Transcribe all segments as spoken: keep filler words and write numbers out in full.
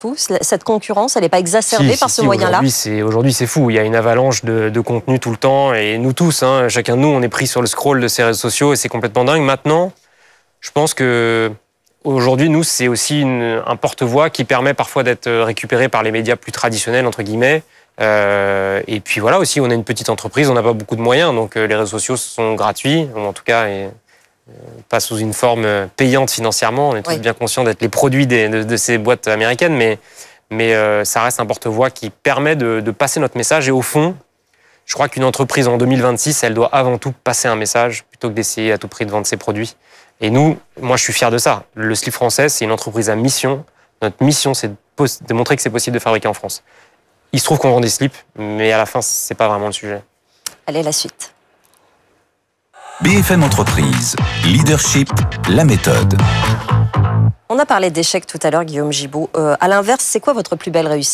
tout, cette concurrence, elle n'est pas exacerbée si, par si, ce si, moyen-là? Aujourd'hui, c'est, aujourd'hui, c'est fou. Il y a une avalanche de, de contenu tout le temps. Et nous tous, hein, chacun de nous, on est pris sur le scroll de ces réseaux sociaux et c'est complètement dingue. Maintenant, je pense que aujourd'hui, nous, c'est aussi une, un porte-voix qui permet parfois d'être récupéré par les médias plus traditionnels, entre guillemets. Euh, et puis voilà, aussi, on est une petite entreprise, on n'a pas beaucoup de moyens. Donc euh, les réseaux sociaux sont gratuits, ou en tout cas... Et, pas sous une forme payante financièrement. On est tous oui. bien conscients d'être les produits des, de, de ces boîtes américaines, mais, mais euh, ça reste un porte-voix qui permet de, de passer notre message. Et au fond, je crois qu'une entreprise en deux mille vingt-six, elle doit avant tout passer un message plutôt que d'essayer à tout prix de vendre ses produits. Et nous, moi, je suis fier de ça. Le Slip français, c'est une entreprise à mission. Notre mission, c'est de, pos- de montrer que c'est possible de fabriquer en France. Il se trouve qu'on vend des slips, mais à la fin, c'est pas vraiment le sujet. Allez, la suite. B F M Entreprise, leadership, la méthode. On a parlé d'échecs tout à l'heure, Guillaume Gibaud. Euh, à l'inverse, c'est quoi votre plus belle réussite ?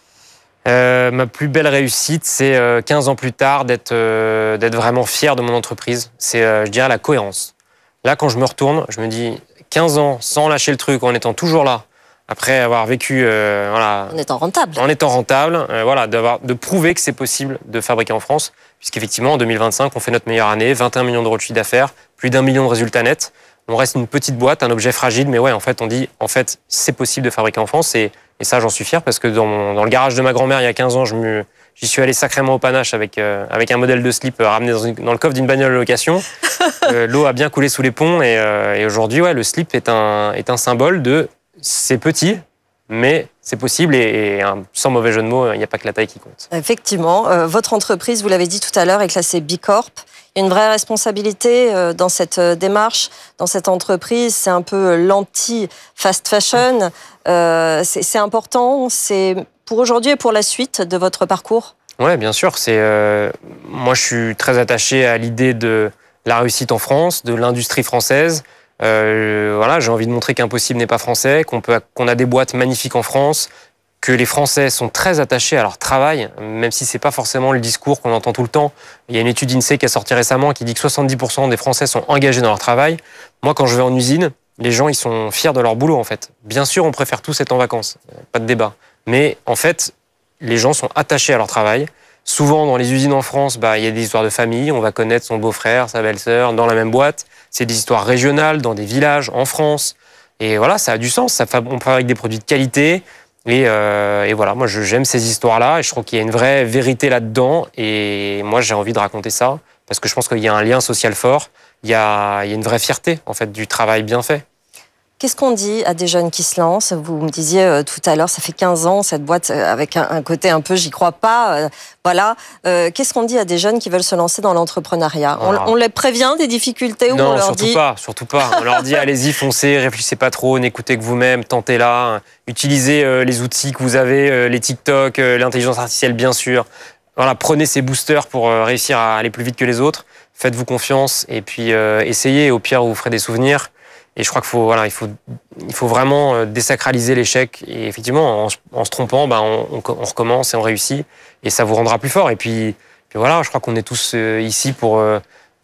euh, Ma plus belle réussite, c'est euh, quinze ans plus tard d'être, euh, d'être vraiment fier de mon entreprise. C'est, euh, je dirais, la cohérence. Là, quand je me retourne, je me dis quinze ans sans lâcher le truc, en étant toujours là, après avoir vécu... Euh, voilà, en étant rentable. En étant rentable, euh, voilà, d'avoir, de prouver que c'est possible de fabriquer en France. Puisqu'effectivement, en deux mille vingt-cinq, on fait notre meilleure année, vingt et un millions d'euros de chiffre d'affaires, plus d'un million de résultats nets. On reste une petite boîte, un objet fragile, mais ouais, en fait, on dit, en fait, c'est possible de fabriquer en France. Et, et ça, j'en suis fier, parce que dans, mon, dans le garage de ma grand-mère, il y a quinze ans, je me, j'y suis allé sacrément au panache avec, euh, avec un modèle de slip euh, ramené dans, une, dans le coffre d'une bagnole de location. euh, l'eau a bien coulé sous les ponts, et, euh, et aujourd'hui, ouais, le slip est un, est un symbole de c'est petit, mais c'est possible et, et sans mauvais jeu de mots, il n'y a pas que la taille qui compte. Effectivement, euh, votre entreprise, vous l'avez dit tout à l'heure, est classée B Corp. Il y a une vraie responsabilité euh, dans cette démarche, dans cette entreprise. C'est un peu l'anti-fast fashion. Euh, c'est, c'est important, c'est pour aujourd'hui et pour la suite de votre parcours ? Oui, bien sûr. C'est, euh, moi, je suis très attaché à l'idée de la réussite en France, de l'industrie française. Euh, voilà, j'ai envie de montrer qu'impossible n'est pas français, qu'on peut, qu'on a des boîtes magnifiques en France, que les Français sont très attachés à leur travail, même si c'est pas forcément le discours qu'on entend tout le temps. Il y a une étude INSEE qui a sorti récemment qui dit que soixante-dix pour cent des Français sont engagés dans leur travail. Moi, quand je vais en usine, les gens, ils sont fiers de leur boulot, en fait. Bien sûr, on préfère tous être en vacances, pas de débat. Mais en fait, les gens sont attachés à leur travail. Souvent, dans les usines en France, bah, il y a des histoires de famille. On va connaître son beau-frère, sa belle-sœur dans la même boîte. C'est des histoires régionales, dans des villages, en France. Et voilà, ça a du sens. Ça, on fabrique des produits de qualité. Et, euh, et voilà, moi, je, j'aime ces histoires-là. Et je trouve qu'il y a une vraie vérité là-dedans. Et moi, j'ai envie de raconter ça. Parce que je pense qu'il y a un lien social fort. Il y a, il y a une vraie fierté, en fait, du travail bien fait. Qu'est-ce qu'on dit à des jeunes qui se lancent ? Vous me disiez euh, tout à l'heure, ça fait quinze ans, cette boîte, euh, avec un, un côté un peu « j'y crois pas euh, ». Voilà. Euh, qu'est-ce qu'on dit à des jeunes qui veulent se lancer dans l'entrepreneuriat ? on, on les prévient des difficultés ou non, on leur surtout dit... pas, surtout pas. On leur dit « allez-y, foncez, réfléchissez pas trop, n'écoutez que vous-même, tentez-la, utilisez euh, les outils que vous avez, euh, les TikTok, euh, l'intelligence artificielle, bien sûr. Voilà, prenez ces boosters pour euh, réussir à aller plus vite que les autres. Faites-vous confiance et puis euh, essayez. Au pire, vous ferez des souvenirs. » Et je crois qu'il faut, voilà, il faut, il faut vraiment désacraliser l'échec. Et effectivement, en, en se trompant, ben, on, on, on recommence et on réussit. Et ça vous rendra plus fort. Et puis, puis voilà, je crois qu'on est tous euh, ici pour euh,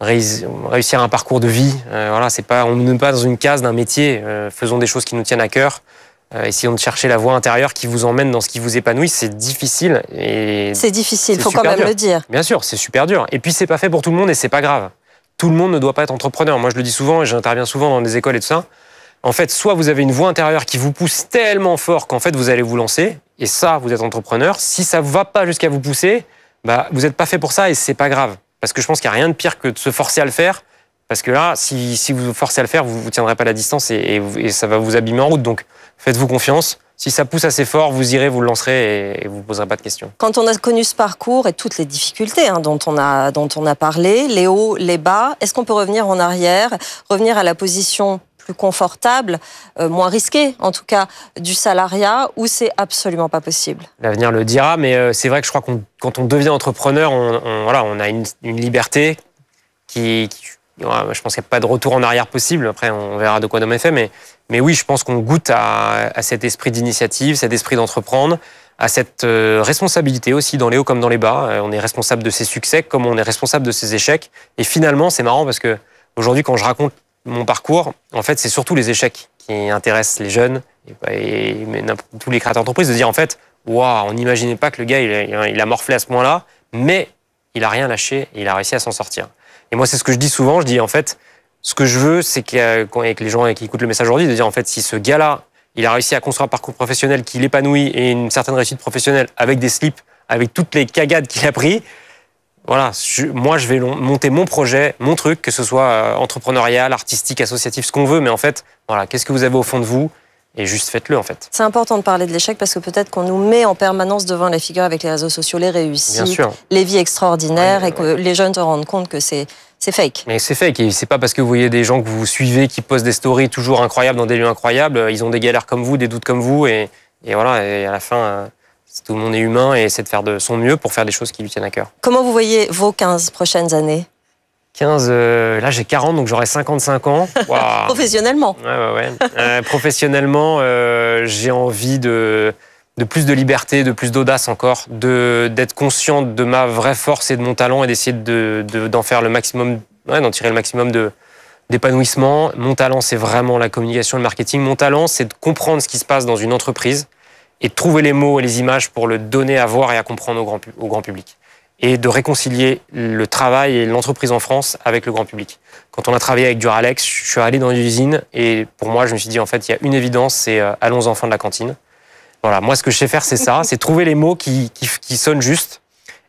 réussir un parcours de vie. Euh, voilà, c'est pas, on n'est pas dans une case d'un métier. Euh, faisons des choses qui nous tiennent à cœur. Euh, essayons de chercher la voie intérieure qui vous emmène dans ce qui vous épanouit. C'est difficile. Et c'est difficile, il faut quand même dur. le dire. Bien sûr, c'est super dur. Et puis, c'est pas fait pour tout le monde et c'est pas grave. Tout le monde ne doit pas être entrepreneur. Moi, je le dis souvent et j'interviens souvent dans des écoles et tout ça. En fait, soit vous avez une voix intérieure qui vous pousse tellement fort qu'en fait, vous allez vous lancer. Et ça, vous êtes entrepreneur. Si ça ne va pas jusqu'à vous pousser, bah, vous n'êtes pas fait pour ça et c'est pas grave. Parce que je pense qu'il n'y a rien de pire que de se forcer à le faire. Parce que là, si, si vous vous forcez à le faire, vous ne tiendrez pas la distance et, et, et ça va vous abîmer en route. Donc, faites-vous confiance. Si ça pousse assez fort, vous irez, vous le lancerez et, et vous ne poserez pas de questions. Quand on a connu ce parcours et toutes les difficultés hein, dont, on a, dont on a parlé, les hauts, les bas, est-ce qu'on peut revenir en arrière, revenir à la position plus confortable, euh, moins risquée en tout cas, du salariat, ou c'est absolument pas possible ? L'avenir le dira, mais euh, c'est vrai que je crois que quand on devient entrepreneur, on, on, voilà, on a une, une liberté qui... qui je pense qu'il n'y a pas de retour en arrière possible. Après, on verra de quoi demain est fait. Mais, mais oui, je pense qu'on goûte à, à cet esprit d'initiative, cet esprit d'entreprendre, à cette euh, responsabilité aussi dans les hauts comme dans les bas. Euh, on est responsable de ses succès comme on est responsable de ses échecs. Et finalement, c'est marrant parce que aujourd'hui, quand je raconte mon parcours, en fait, c'est surtout les échecs qui intéressent les jeunes et, et mais tous les créateurs d'entreprise, de dire en fait, waouh, on n'imaginait pas que le gars il a, il a morflé à ce point-là, mais il a rien lâché et il a réussi à s'en sortir. Et moi, c'est ce que je dis souvent. Je dis en fait, ce que je veux, c'est qu'avec les gens qui écoutent le message aujourd'hui, de dire en fait, si ce gars-là, il a réussi à construire un parcours professionnel qui l'épanouit et une certaine réussite professionnelle avec des slips, avec toutes les cagades qu'il a pris. Voilà, je, moi je vais monter mon projet, mon truc, que ce soit entrepreneurial, artistique, associatif, ce qu'on veut, mais en fait, voilà, qu'est-ce que vous avez au fond de vous ? Et juste faites-le en fait. C'est important de parler de l'échec parce que peut-être qu'on nous met en permanence devant les figures avec les réseaux sociaux, les réussites, les vies extraordinaires, ouais, et que ouais. les jeunes se rendent compte que c'est, c'est fake. Mais c'est fake, et c'est pas parce que vous voyez des gens que vous suivez qui postent des stories toujours incroyables dans des lieux incroyables, ils ont des galères comme vous, des doutes comme vous, et, et voilà, et à la fin, tout le monde est humain et essaie de faire de son mieux pour faire des choses qui lui tiennent à cœur. Comment vous voyez vos quinze prochaines années ? quinze, euh, là j'ai quarante, donc j'aurai cinquante-cinq ans. Wow. Professionnellement. Ouais, ouais, ouais. Euh, professionnellement, euh, j'ai envie de, de plus de liberté, de plus d'audace encore, de, d'être conscient de ma vraie force et de mon talent et d'essayer de, de, d'en faire le maximum, ouais, d'en tirer le maximum de, d'épanouissement. Mon talent, c'est vraiment la communication, le marketing. Mon talent, c'est de comprendre ce qui se passe dans une entreprise et de trouver les mots et les images pour le donner à voir et à comprendre au grand, au grand public. Et de réconcilier le travail et l'entreprise en France avec le grand public. Quand on a travaillé avec Duralex, je suis allé dans l'usine et pour moi, je me suis dit, en fait, il y a une évidence, c'est euh, allons enfants de la cantine. Voilà, moi, ce que je sais faire, c'est ça, c'est trouver les mots qui, qui, qui sonnent juste.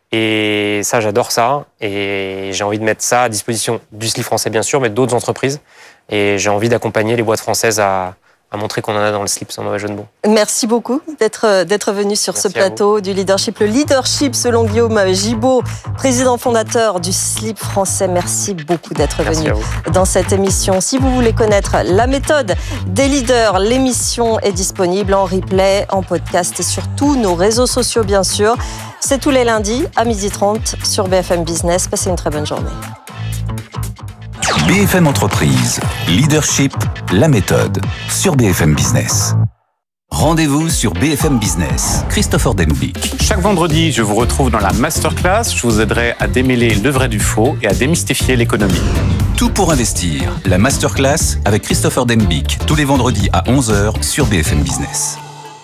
Et ça, j'adore ça. Et j'ai envie de mettre ça à disposition du slip français, bien sûr, mais d'autres entreprises. Et j'ai envie d'accompagner les boîtes françaises à... à montrer qu'on en a dans le slip, sans mauvais jeu de mots. Merci beaucoup d'être, d'être venu sur Merci ce plateau du leadership. Le leadership, selon Guillaume Gibaud, président fondateur du slip français. Merci beaucoup d'être Merci venu dans cette émission. Si vous voulez connaître la méthode des leaders, l'émission est disponible en replay, en podcast et sur tous nos réseaux sociaux, bien sûr. C'est tous les lundis à midi trente sur B F M Business. Passez une très bonne journée. B F M Entreprise, leadership, la méthode, sur B F M Business. Rendez-vous sur B F M Business. Christopher Denbick. Chaque vendredi, je vous retrouve dans la masterclass. Je vous aiderai à démêler le vrai du faux et à démystifier l'économie. Tout pour investir. La masterclass avec Christopher Denbick. Tous les vendredis à onze heures sur B F M Business.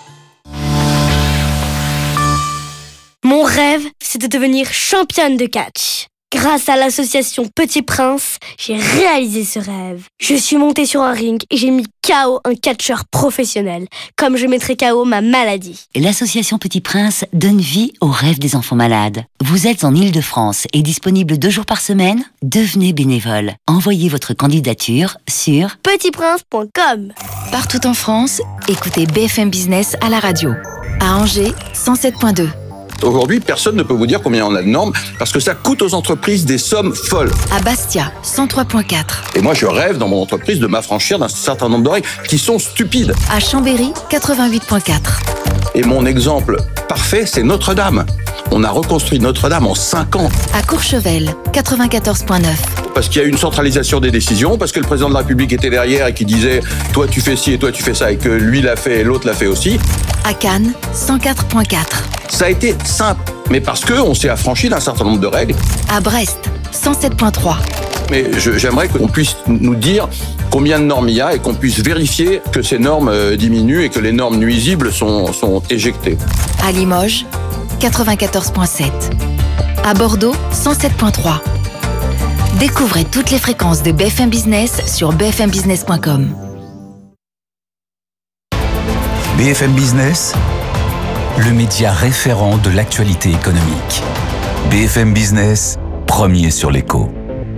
Mon rêve, c'est de devenir championne de catch. Grâce à l'association Petit Prince, j'ai réalisé ce rêve. Je suis montée sur un ring et j'ai mis K O un catcheur professionnel, comme je mettrais K O ma maladie. L'association Petit Prince donne vie aux rêves des enfants malades. Vous êtes en Île-de-France et disponible deux jours par semaine ? Devenez bénévole. Envoyez votre candidature sur petit prince point com. Partout en France, écoutez B F M Business à la radio. À Angers, cent sept virgule deux. Aujourd'hui, personne ne peut vous dire combien on a de normes parce que ça coûte aux entreprises des sommes folles. À Bastia, cent trois virgule quatre. Et moi, je rêve dans mon entreprise de m'affranchir d'un certain nombre de règles qui sont stupides. À Chambéry, quatre-vingt-huit virgule quatre. Et mon exemple parfait, c'est Notre-Dame. On a reconstruit Notre-Dame en cinq ans. À Courchevel, quatre-vingt-quatorze virgule neuf. Parce qu'il y a eu une centralisation des décisions, parce que le président de la République était derrière et qui disait « toi tu fais ci et toi tu fais ça » et que lui l'a fait et l'autre l'a fait aussi. À Cannes, cent quatre virgule quatre. Ça a été simple, mais parce qu'on s'est affranchi d'un certain nombre de règles. À Brest, cent sept virgule trois. Mais je, j'aimerais qu'on puisse nous dire combien de normes il y a et qu'on puisse vérifier que ces normes diminuent et que les normes nuisibles sont, sont éjectées. À Limoges, quatre-vingt-quatorze virgule sept. À Bordeaux, cent sept virgule trois. Découvrez toutes les fréquences de B F M Business sur b f m business point com. B F M Business, le média référent de l'actualité économique. B F M Business, premier sur l'écho.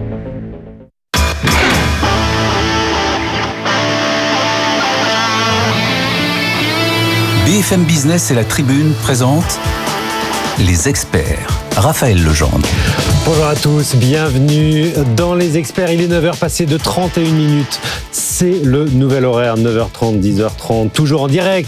B F M Business et la Tribune présentent les experts. Raphaël Legendre. Bonjour à tous, bienvenue dans les experts. Il est neuf heures passées de trente et une minutes. C'est le nouvel horaire, neuf heures trente, dix heures trente, toujours en direct,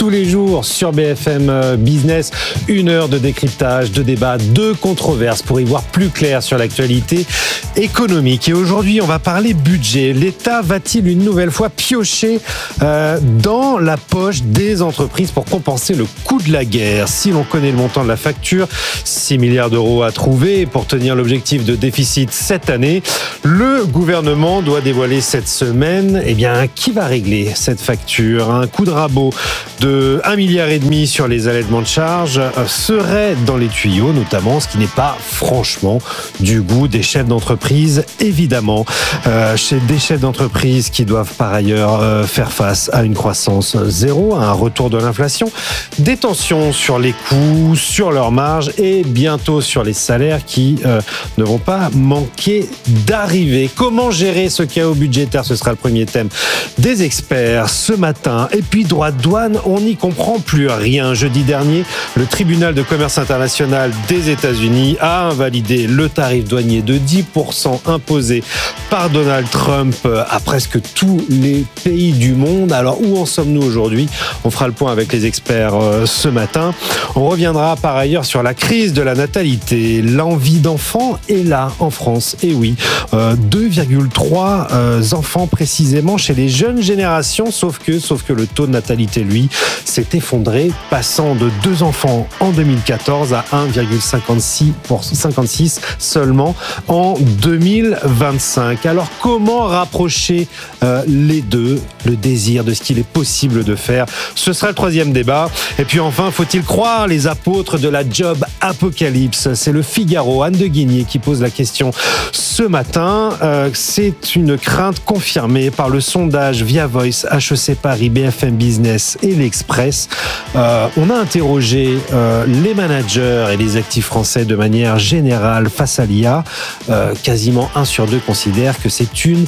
tous les jours sur B F M Business. Une heure de décryptage, de débat, de controverses pour y voir plus clair sur l'actualité économique. Et aujourd'hui, on va parler budget. L'État va-t-il une nouvelle fois piocher euh, dans la poche des entreprises pour compenser le coût de la guerre? Si l'on connaît le montant de la facture, six milliards d'euros à trouver pour tenir l'objectif de déficit cette année, le gouvernement doit dévoiler cette semaine, eh bien, qui va régler cette facture? Un coup de rabot de un milliard et demi sur les allègements de charges serait dans les tuyaux, notamment, ce qui n'est pas franchement du goût des chefs d'entreprise, évidemment. Euh, chez des chefs d'entreprise qui doivent par ailleurs euh, faire face à une croissance zéro, à un retour de l'inflation, des tensions sur les coûts, sur leurs marges et bientôt sur les salaires qui euh, ne vont pas manquer d'arriver. Comment gérer ce chaos budgétaire? Ce sera le premier thème des experts ce matin. Et puis droit de douane, on n'y comprend plus rien. Jeudi dernier, le tribunal de commerce international des États-Unis a invalidé le tarif douanier de dix pour cent imposé par Donald Trump à presque tous les pays du monde. Alors où en sommes-nous aujourd'hui? On fera le point avec les experts ce matin. On reviendra par ailleurs sur la crise de la natalité. L'envie d'enfants est là en France. Et oui, euh, deux virgule trois euh, enfants précisément chez les jeunes générations, sauf que, sauf que le taux de natalité, lui, s'est effondré, passant de deux enfants en deux mille quatorze à un virgule cinquante-six pour cinquante-six seulement en deux mille vingt-cinq. Alors comment rapprocher euh, les deux, le désir de ce qu'il est possible de faire? Ce sera le troisième débat. Et puis enfin, faut-il croire les apôtres de la job apocalypse? C'est le Figaro, Anne de Guigné, qui pose la question ce matin. Euh, c'est une crainte confirmée par le sondage Via Voice, H E C Paris, B F M Business et l'Express. Euh, on a interrogé euh, les managers et les actifs français de manière générale face à l'I A. Euh, quasiment un sur deux considère que c'est une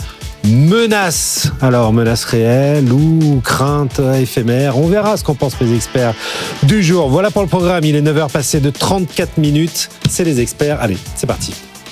menace. Alors, menace réelle ou crainte éphémère? On verra ce qu'en pensent les experts du jour. Voilà pour le programme. Il est neuf heures passées de trente-quatre minutes. C'est les experts. Allez, c'est parti.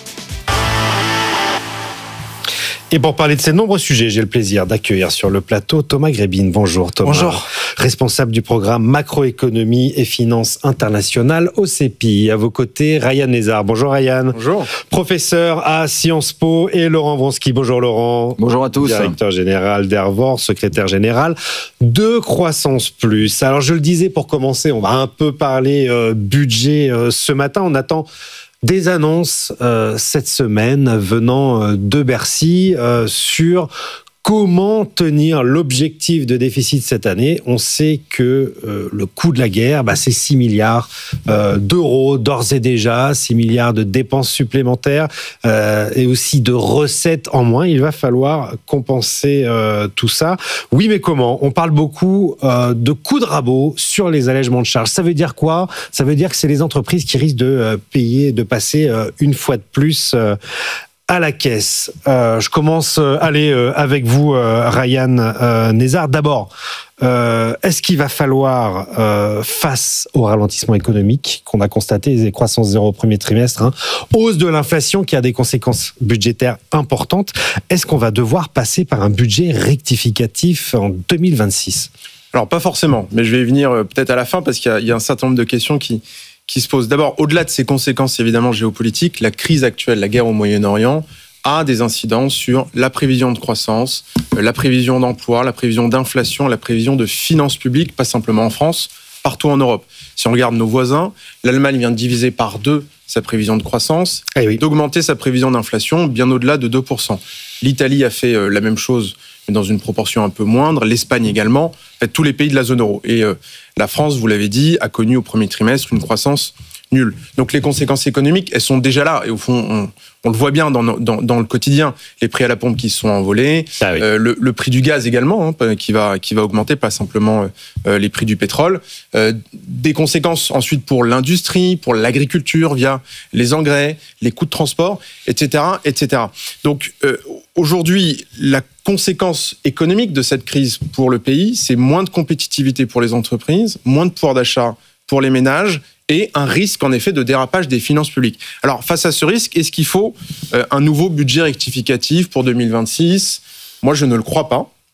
Et pour parler de ces nombreux sujets, j'ai le plaisir d'accueillir sur le plateau Thomas Grébin. Bonjour Thomas. Bonjour. Responsable du programme Macroéconomie et Finances Internationales au C E P I. À vos côtés, Ryan Lézard. Bonjour Ryan. Bonjour. Professeur à Sciences Po, et Laurent Vronsky. Bonjour Laurent. Bonjour à tous. Directeur général d'Ervor, secrétaire général de Croissance Plus. Alors je le disais pour commencer, on va un peu parler euh, budget euh, ce matin. On attend des annonces euh, cette semaine venant euh, de Bercy euh, sur comment tenir l'objectif de déficit cette année. On sait que euh, le coût de la guerre, bah, c'est six milliards euh, d'euros d'ores et déjà, six milliards de dépenses supplémentaires euh, et aussi de recettes en moins. Il va falloir compenser euh, tout ça. Oui, mais comment? On parle beaucoup euh, de coûts de rabot sur les allègements de charges. Ça veut dire quoi? Ça veut dire que c'est les entreprises qui risquent de euh, payer, de passer euh, une fois de plus euh, à la caisse. Euh, je commence euh, allez, euh, avec vous, euh, Ryan euh, Lézard. D'abord, euh, est-ce qu'il va falloir, euh, face au ralentissement économique qu'on a constaté, les croissances zéro au premier trimestre, hein, hausse de l'inflation qui a des conséquences budgétaires importantes, est-ce qu'on va devoir passer par un budget rectificatif en deux mille vingt-six? Alors, pas forcément, mais je vais y venir peut-être à la fin parce qu'il y a, il y a un certain nombre de questions qui... qui se pose. D'abord, au-delà de ces conséquences évidemment géopolitiques, la crise actuelle, la guerre au Moyen-Orient, a des incidences sur la prévision de croissance, la prévision d'emploi, la prévision d'inflation, la prévision de finances publiques, pas simplement en France, partout en Europe. Si on regarde nos voisins, l'Allemagne vient de diviser par deux sa prévision de croissance, eh oui. d'augmenter sa prévision d'inflation bien au-delà de deux pour cent. L'Italie a fait la même chose, mais dans une proportion un peu moindre. L'Espagne également. En fait, tous les pays de la zone euro. Et euh, la France, vous l'avez dit, a connu au premier trimestre une croissance nulle. Donc les conséquences économiques, elles sont déjà là. Et au fond, on, on le voit bien dans, dans, dans le quotidien. Les prix à la pompe qui se sont envolés, ah oui. euh, le, le prix du gaz également, hein, qui, va, qui va augmenter, pas simplement euh, les prix du pétrole. Euh, des conséquences ensuite pour l'industrie, pour l'agriculture, via les engrais, les coûts de transport, et cetera, et cetera. Donc euh, aujourd'hui, la conséquence économique de cette crise pour le pays, c'est moins de compétitivité pour les entreprises, moins de pouvoir d'achat pour les ménages et un risque, en effet, de dérapage des finances publiques. Alors, face à ce risque, est-ce qu'il faut euh, un nouveau budget rectificatif pour deux mille vingt-six ? Moi, je ne le crois pas.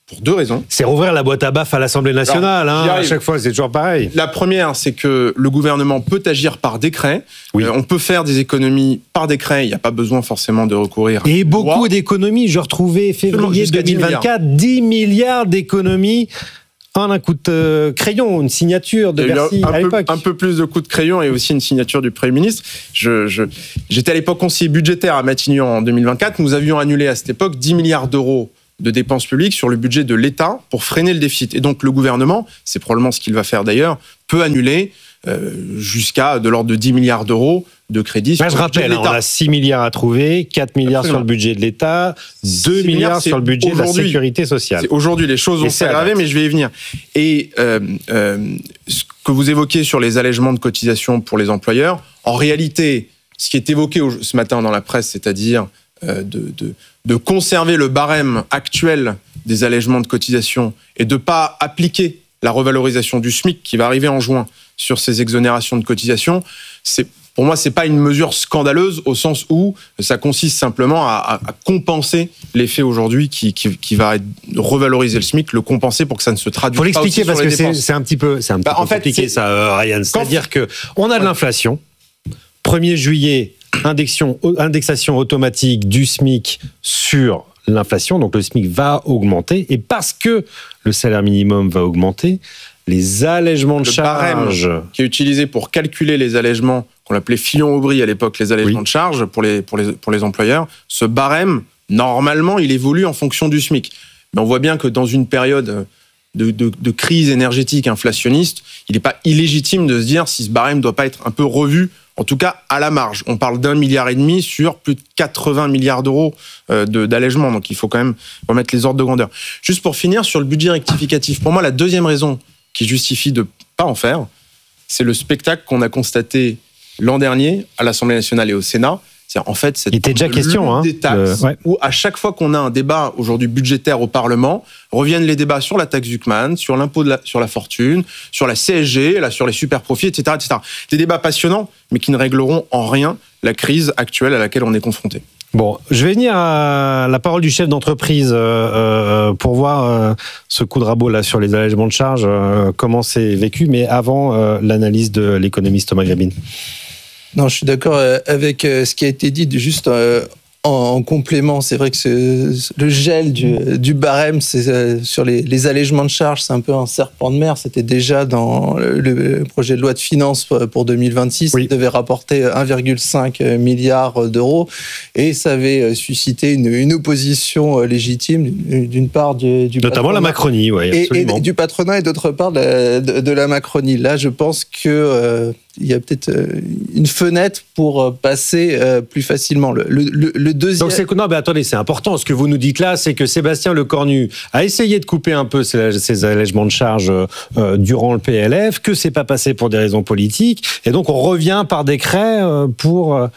pour deux raisons. C'est rouvrir la boîte à baffes à l'Assemblée nationale. Alors, hein, à chaque fois, c'est toujours pareil. La première, c'est que le gouvernement peut agir par décret. Oui. Euh, on peut faire des économies par décret. Il n'y a pas besoin forcément de recourir. Et beaucoup loi. d'économies. Je retrouvais février Jusqu'à deux mille vingt-quatre, dix milliards d'économies en un coup de euh, crayon, une signature de Il y a eu Bercy un à peu, l'époque. un peu plus de coups de crayon et aussi une signature du Premier ministre. Je, je, j'étais à l'époque conseiller budgétaire à Matignon en deux mille vingt-quatre. Nous avions annulé à cette époque dix milliards d'euros de dépenses publiques sur le budget de l'État pour freiner le déficit. Et donc le gouvernement, c'est probablement ce qu'il va faire d'ailleurs, peut annuler euh, jusqu'à de l'ordre de dix milliards d'euros de crédits. Bah, je rappelle, hein, on a six milliards à trouver, quatre milliards Absolument. Sur le budget de l'État, deux milliards sur le budget de la sécurité sociale. C'est aujourd'hui, les choses vont s'aggraver, mais je vais y venir. Et euh, euh, ce que vous évoquez sur les allègements de cotisations pour les employeurs, en réalité, ce qui est évoqué ce matin dans la presse, c'est-à-dire euh, de, de, de conserver le barème actuel des allègements de cotisations et de ne pas appliquer la revalorisation du SMIC qui va arriver en juin sur ces exonérations de cotisations, c'est pour moi, c'est pas une mesure scandaleuse au sens où ça consiste simplement à, à compenser l'effet aujourd'hui qui, qui, qui va revaloriser le SMIC, le compenser pour que ça ne se traduise pas. Faut l'expliquer aussi parce sur les que c'est, dépenses. c'est un petit peu, c'est un petit Bah, peu en fait, compliqué c'est- ça, euh, Ryan. C'est-à-dire que on a de l'inflation. premier juillet, indexation, indexation automatique du SMIC sur l'inflation, donc le SMIC va augmenter, et parce que le salaire minimum va augmenter, les allègements de Le charges... barème qui est utilisé pour calculer les allègements, qu'on appelait Fillon-Aubry à l'époque, les allègements Oui. de charges pour les, pour, les, pour les employeurs, ce barème, normalement, il évolue en fonction du SMIC. Mais on voit bien que dans une période de, de, de crise énergétique inflationniste, il n'est pas illégitime de se dire si ce barème ne doit pas être un peu revu, en tout cas à la marge. On parle d'un milliard et demi sur plus de quatre-vingts milliards d'euros euh, de, d'allègement, donc il faut quand même remettre les ordres de grandeur. Juste pour finir, sur le budget rectificatif, pour moi, la deuxième raison qui justifie de ne pas en faire, c'est le spectacle qu'on a constaté l'an dernier à l'Assemblée nationale et au Sénat. C'est en fait cette Il était déjà question, hein, des taxes le- ouais. où à chaque fois qu'on a un débat aujourd'hui budgétaire au Parlement, reviennent les débats sur la taxe Zuckman, sur l'impôt de la, sur la fortune, sur la C S G, là, sur les super profits, et cetera, et cetera. Des débats passionnants, mais qui ne régleront en rien la crise actuelle à laquelle on est confronté. Bon, je vais venir à la parole du chef d'entreprise euh, euh, pour voir euh, ce coup de rabot là sur les allègements de charges, euh, comment c'est vécu, mais avant euh, l'analyse de l'économiste Thomas Grabine. Non, je suis d'accord euh, avec euh, ce qui a été dit, juste euh, en, en complément. C'est vrai que ce- le gel du, du barème c'est, euh, sur les, les allègements de charges, c'est un peu un serpent de mer. C'était déjà dans le, le projet de loi de finances pour deux mille vingt-six. Oui. Ça devait rapporter un virgule cinq milliard d'euros et ça avait suscité une, une opposition légitime d'une part du, du Notamment la patronat. Macronie, oui, Et, absolument. et du patronat et d'autre part de la, de, de la Macronie. Là, je pense que euh, il y a peut-être euh, une fenêtre pour euh, passer euh, plus facilement. Le, le, le- le deuxième. Donc c'est non, mais attendez, c'est important. Ce que vous nous dites là, c'est que Sébastien Lecornu a essayé de couper un peu ces, ces allègements de charges euh, durant le P L F, que c'est pas passé pour des raisons politiques, et donc on revient par décret euh, pour euh,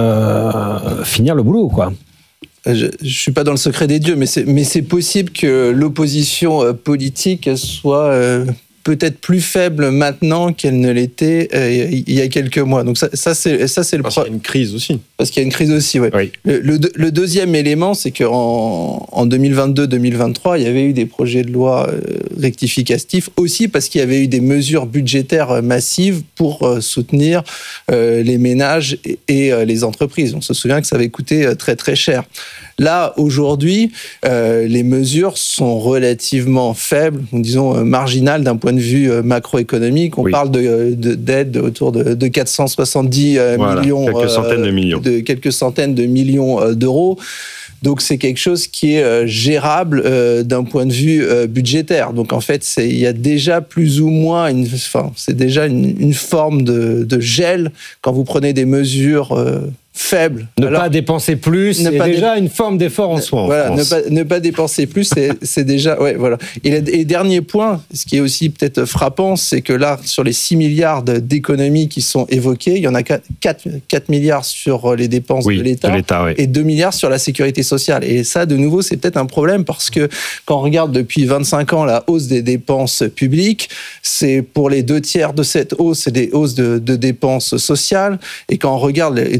euh, finir le boulot, quoi. Je ne suis pas dans le secret des dieux, mais c'est, mais c'est possible que l'opposition euh, politique soit euh, peut-être plus faible maintenant qu'elle ne l'était euh, il y a quelques mois. Donc ça, ça c'est, ça, c'est le Parce qu'il y problème. a une crise aussi. Parce qu'il y a une crise aussi, ouais. Oui. Le, le, le deuxième élément, c'est qu'en en deux mille vingt-deux deux mille vingt-trois, il y avait eu des projets de loi euh, rectificatifs aussi parce qu'il y avait eu des mesures budgétaires euh, massives pour euh, soutenir euh, les ménages et, et euh, les entreprises. On se souvient que ça avait coûté euh, très très cher. Là, aujourd'hui, euh, les mesures sont relativement faibles, disons euh, marginales d'un point de vue euh, macroéconomique. On Oui. parle de, de, d'aide autour de, de quatre cent soixante-dix euh, Voilà, millions. quelques centaines de millions. De quelques centaines de millions euh, d'euros. Donc c'est quelque chose qui est euh, gérable euh, d'un point de vue euh, budgétaire. Donc en fait, c'est, il y a déjà plus ou moins, une, enfin, c'est déjà une, une forme de, de gel quand vous prenez des mesures euh, faibles. Ne Alors, pas dépenser plus, ne c'est pas déjà une forme d'effort en soi. En voilà, ne France. pas, ne pas dépenser plus, c'est, c'est déjà. Ouais, voilà. Et, le, et dernier point, ce qui est aussi peut-être frappant, c'est que là, sur les six milliards d'économies qui sont évoquées, il y en a quatre milliards sur les dépenses Oui, de l'État, de l'État, oui. et deux milliards sur la sécurité sociale. Et ça, de nouveau, c'est peut-être un problème parce que quand on regarde depuis vingt-cinq ans la hausse des dépenses publiques, c'est pour les deux tiers de cette hausse, c'est des hausses de, de dépenses sociales. Et quand on regarde, et donc essentiellement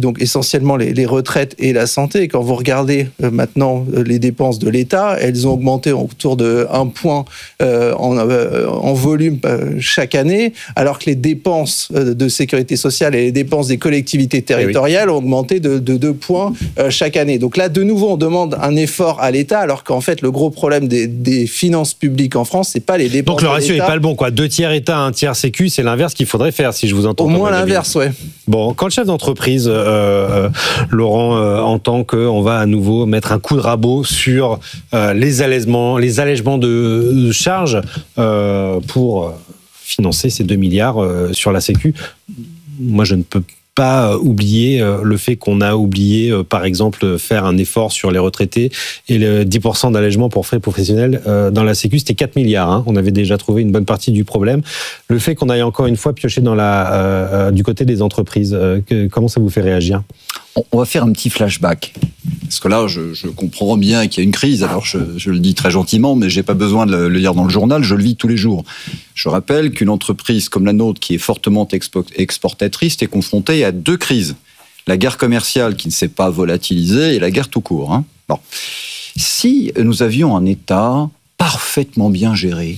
essentiellement les, les retraites et la santé. Quand vous regardez euh, maintenant euh, les dépenses de l'État, elles ont augmenté autour de un point euh, en, euh, en volume euh, chaque année, alors que les dépenses euh, de sécurité sociale et les dépenses des collectivités territoriales eh oui. ont augmenté de, de deux points euh, chaque année. Donc là, de nouveau, on demande un effort à l'État, alors qu'en fait, le gros problème des, des finances publiques en France, c'est pas les dépenses. Donc le ratio n'est pas le bon, quoi. Deux tiers État, un tiers Sécu, c'est l'inverse qu'il faudrait faire, si je vous entends. Au moins l'inverse, ouais. Bon, quand le chef d'entreprise, euh, euh, Laurent, euh, entend qu'on va à nouveau mettre un coup de rabot sur euh, les allègements, les allègements de, de charges euh, pour financer ces deux milliards euh, sur la Sécu, moi je ne peux pas oublier le fait qu'on a oublié, par exemple, faire un effort sur les retraités et le dix pour cent d'allègement pour frais professionnels dans la Sécu, c'était quatre milliards. Hein. On avait déjà trouvé une bonne partie du problème. Le fait qu'on aille encore une fois piocher dans la, euh, du côté des entreprises, euh, que, comment ça vous fait réagir ? On va faire un petit flashback. Parce que là, je, je comprends bien qu'il y a une crise. Alors, je, je le dis très gentiment, mais j'ai pas besoin de le, le lire dans le journal. Je le vis tous les jours. Je rappelle qu'une entreprise comme la nôtre, qui est fortement expo- exportatrice, est confrontée à deux crises. La guerre commerciale qui ne s'est pas volatilisée et la guerre tout court. Hein. Bon. Si nous avions un État parfaitement bien géré,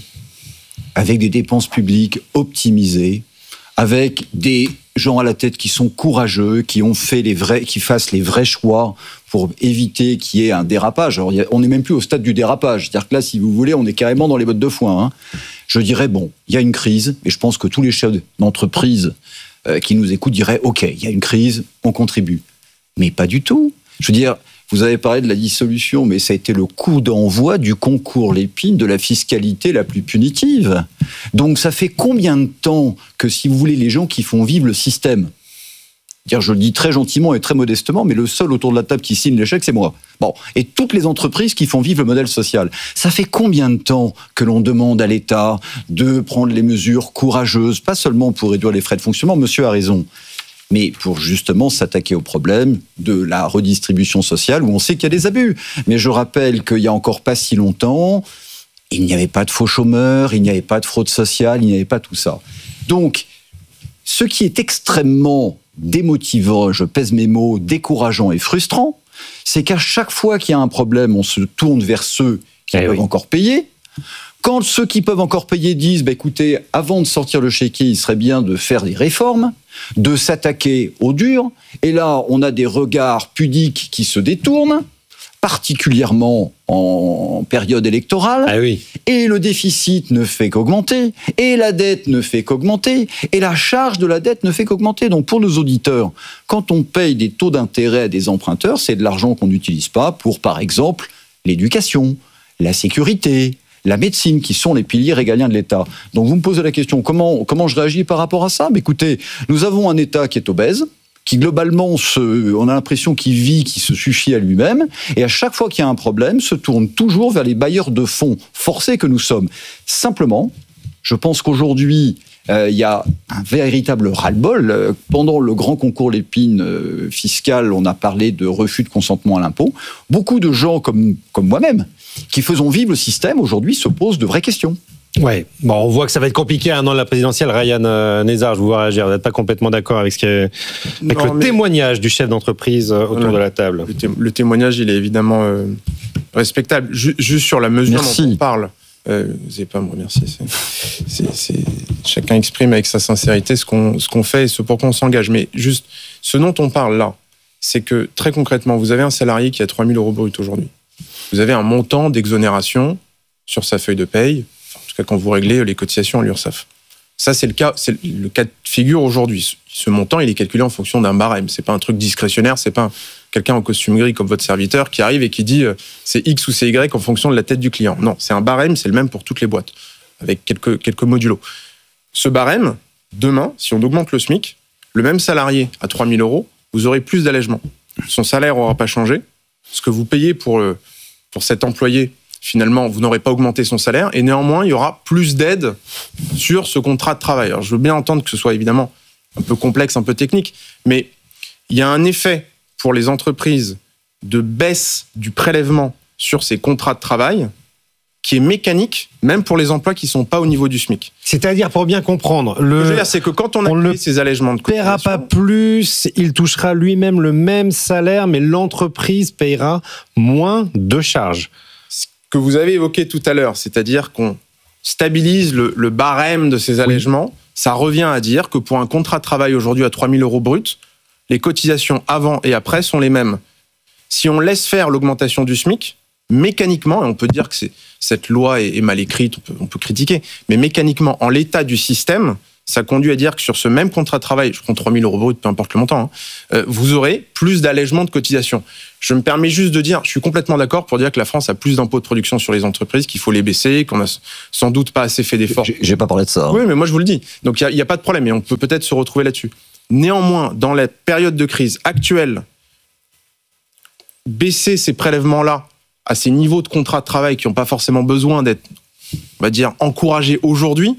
avec des dépenses publiques optimisées, avec des gens à la tête qui sont courageux, qui ont fait les vrais, qui fassent les vrais choix pour éviter qu'il y ait un dérapage. Alors, on n'est même plus au stade du dérapage. C'est-à-dire que là, si vous voulez, on est carrément dans les bottes de foin. Hein. Je dirais, bon, il y a une crise, et je pense que tous les chefs d'entreprise euh, qui nous écoutent diraient, OK, il y a une crise, on contribue. Mais pas du tout. Je veux dire, vous avez parlé de la dissolution, mais ça a été le coup d'envoi du concours Lépine de la fiscalité la plus punitive. Donc ça fait combien de temps que, si vous voulez, les gens qui font vivre le système, dire, je le dis très gentiment et très modestement, mais le seul autour de la table qui signe l'échec, c'est moi. Bon, et toutes les entreprises qui font vivre le modèle social. Ça fait combien de temps que l'on demande à l'État de prendre les mesures courageuses, pas seulement pour réduire les frais de fonctionnement, monsieur a raison, mais pour justement s'attaquer au problème de la redistribution sociale, où on sait qu'il y a des abus. Mais je rappelle qu'il y a encore pas si longtemps, il n'y avait pas de faux chômeurs, il n'y avait pas de fraude sociale, il n'y avait pas tout ça. Donc, ce qui est extrêmement démotivant, je pèse mes mots, décourageant et frustrant, c'est qu'à chaque fois qu'il y a un problème, on se tourne vers ceux qui eh peuvent oui. encore payer. Quand ceux qui peuvent encore payer disent, bah, écoutez, avant de sortir le chéquier, il serait bien de faire des réformes, de s'attaquer au dur. Et là, on a des regards pudiques qui se détournent, particulièrement en période électorale. Ah oui. Et le déficit ne fait qu'augmenter, et la dette ne fait qu'augmenter, et la charge de la dette ne fait qu'augmenter. Donc pour nos auditeurs, quand on paye des taux d'intérêt à des emprunteurs, c'est de l'argent qu'on n'utilise pas pour, par exemple, l'éducation, la sécurité, la médecine, qui sont les piliers régaliens de l'État. Donc vous me posez la question, comment, comment je réagis par rapport à ça ? Mais écoutez, nous avons un État qui est obèse, qui globalement, se, on a l'impression qu'il vit, qu'il se suffit à lui-même, et à chaque fois qu'il y a un problème, se tourne toujours vers les bailleurs de fonds forcés que nous sommes. Simplement, je pense qu'aujourd'hui, euh, il y a un véritable ras-le-bol. Pendant le grand concours Lépine euh, fiscal, on a parlé de refus de consentement à l'impôt. Beaucoup de gens comme, comme moi-même, qui faisons vivre le système, aujourd'hui se posent de vraies questions. Ouais, bon, on voit que ça va être compliqué à un an de la présidentielle. Ryan euh, Nézard, je vous vois réagir. Vous n'êtes pas complètement d'accord avec, ce qui est, avec non, le témoignage du chef d'entreprise euh, autour voilà. de la table. Le, té- le témoignage, il est évidemment euh, respectable. Ju- juste sur la mesure Merci. dont on parle. Euh, vous n'avez pas à me remercier. C'est, c'est, c'est, chacun exprime avec sa sincérité ce qu'on, ce qu'on fait et ce pour quoi on s'engage. Mais juste, ce dont on parle là, c'est que très concrètement, vous avez un salarié qui a trois mille euros brut aujourd'hui. Vous avez un montant d'exonération sur sa feuille de paye, en tout cas quand vous réglez les cotisations à l'URSSAF. Ça, c'est le cas, c'est le cas de figure aujourd'hui. Ce montant, il est calculé en fonction d'un barème. C'est pas un truc discrétionnaire, c'est pas un, quelqu'un en costume gris comme votre serviteur qui arrive et qui dit euh, c'est X ou c'est Y en fonction de la tête du client. Non, c'est un barème, c'est le même pour toutes les boîtes, avec quelques, quelques modulos. Ce barème, demain, si on augmente le SMIC, le même salarié à trois mille euros, vous aurez plus d'allègement. Son salaire n'aura pas changé. Ce que vous payez pour le Pour cet employé, finalement, vous n'aurez pas augmenté son salaire et néanmoins, il y aura plus d'aide sur ce contrat de travail. Alors, je veux bien entendre que ce soit évidemment un peu complexe, un peu technique, mais il y a un effet pour les entreprises de baisse du prélèvement sur ces contrats de travail qui est mécanique, même pour les emplois qui ne sont pas au niveau du SMIC. C'est-à-dire, pour bien comprendre, le, Ce que je veux dire, c'est que quand on a on créé ces allégements de ne paiera cotisation, pas plus, il touchera lui-même le même salaire, mais l'entreprise paiera moins de charges. ce que vous avez évoqué tout à l'heure, c'est-à-dire qu'on stabilise le, le barème de ces allégements, oui. Ça revient à dire que pour un contrat de travail aujourd'hui à trois mille euros bruts, les cotisations avant et après sont les mêmes. Si on laisse faire l'augmentation du SMIC, mécaniquement, et on peut dire que c'est, cette loi est, est mal écrite, on peut, on peut critiquer, mais mécaniquement, en l'état du système, ça conduit à dire que sur ce même contrat de travail, je prends trois mille euros bruts, peu importe le montant, hein, euh, vous aurez plus d'allègements de cotisations. Je me permets juste de dire, je suis complètement d'accord pour dire que la France a plus d'impôts de production sur les entreprises, qu'il faut les baisser, qu'on a sans doute pas assez fait d'efforts. J'ai, j'ai pas parlé de ça. Hein. Oui, mais moi je vous le dis. Donc il n'y a, a pas de problème et on peut peut-être se retrouver là-dessus. Néanmoins, dans la période de crise actuelle, baisser ces prélèvements-là à ces niveaux de contrat de travail qui n'ont pas forcément besoin d'être, on va dire, encouragés aujourd'hui,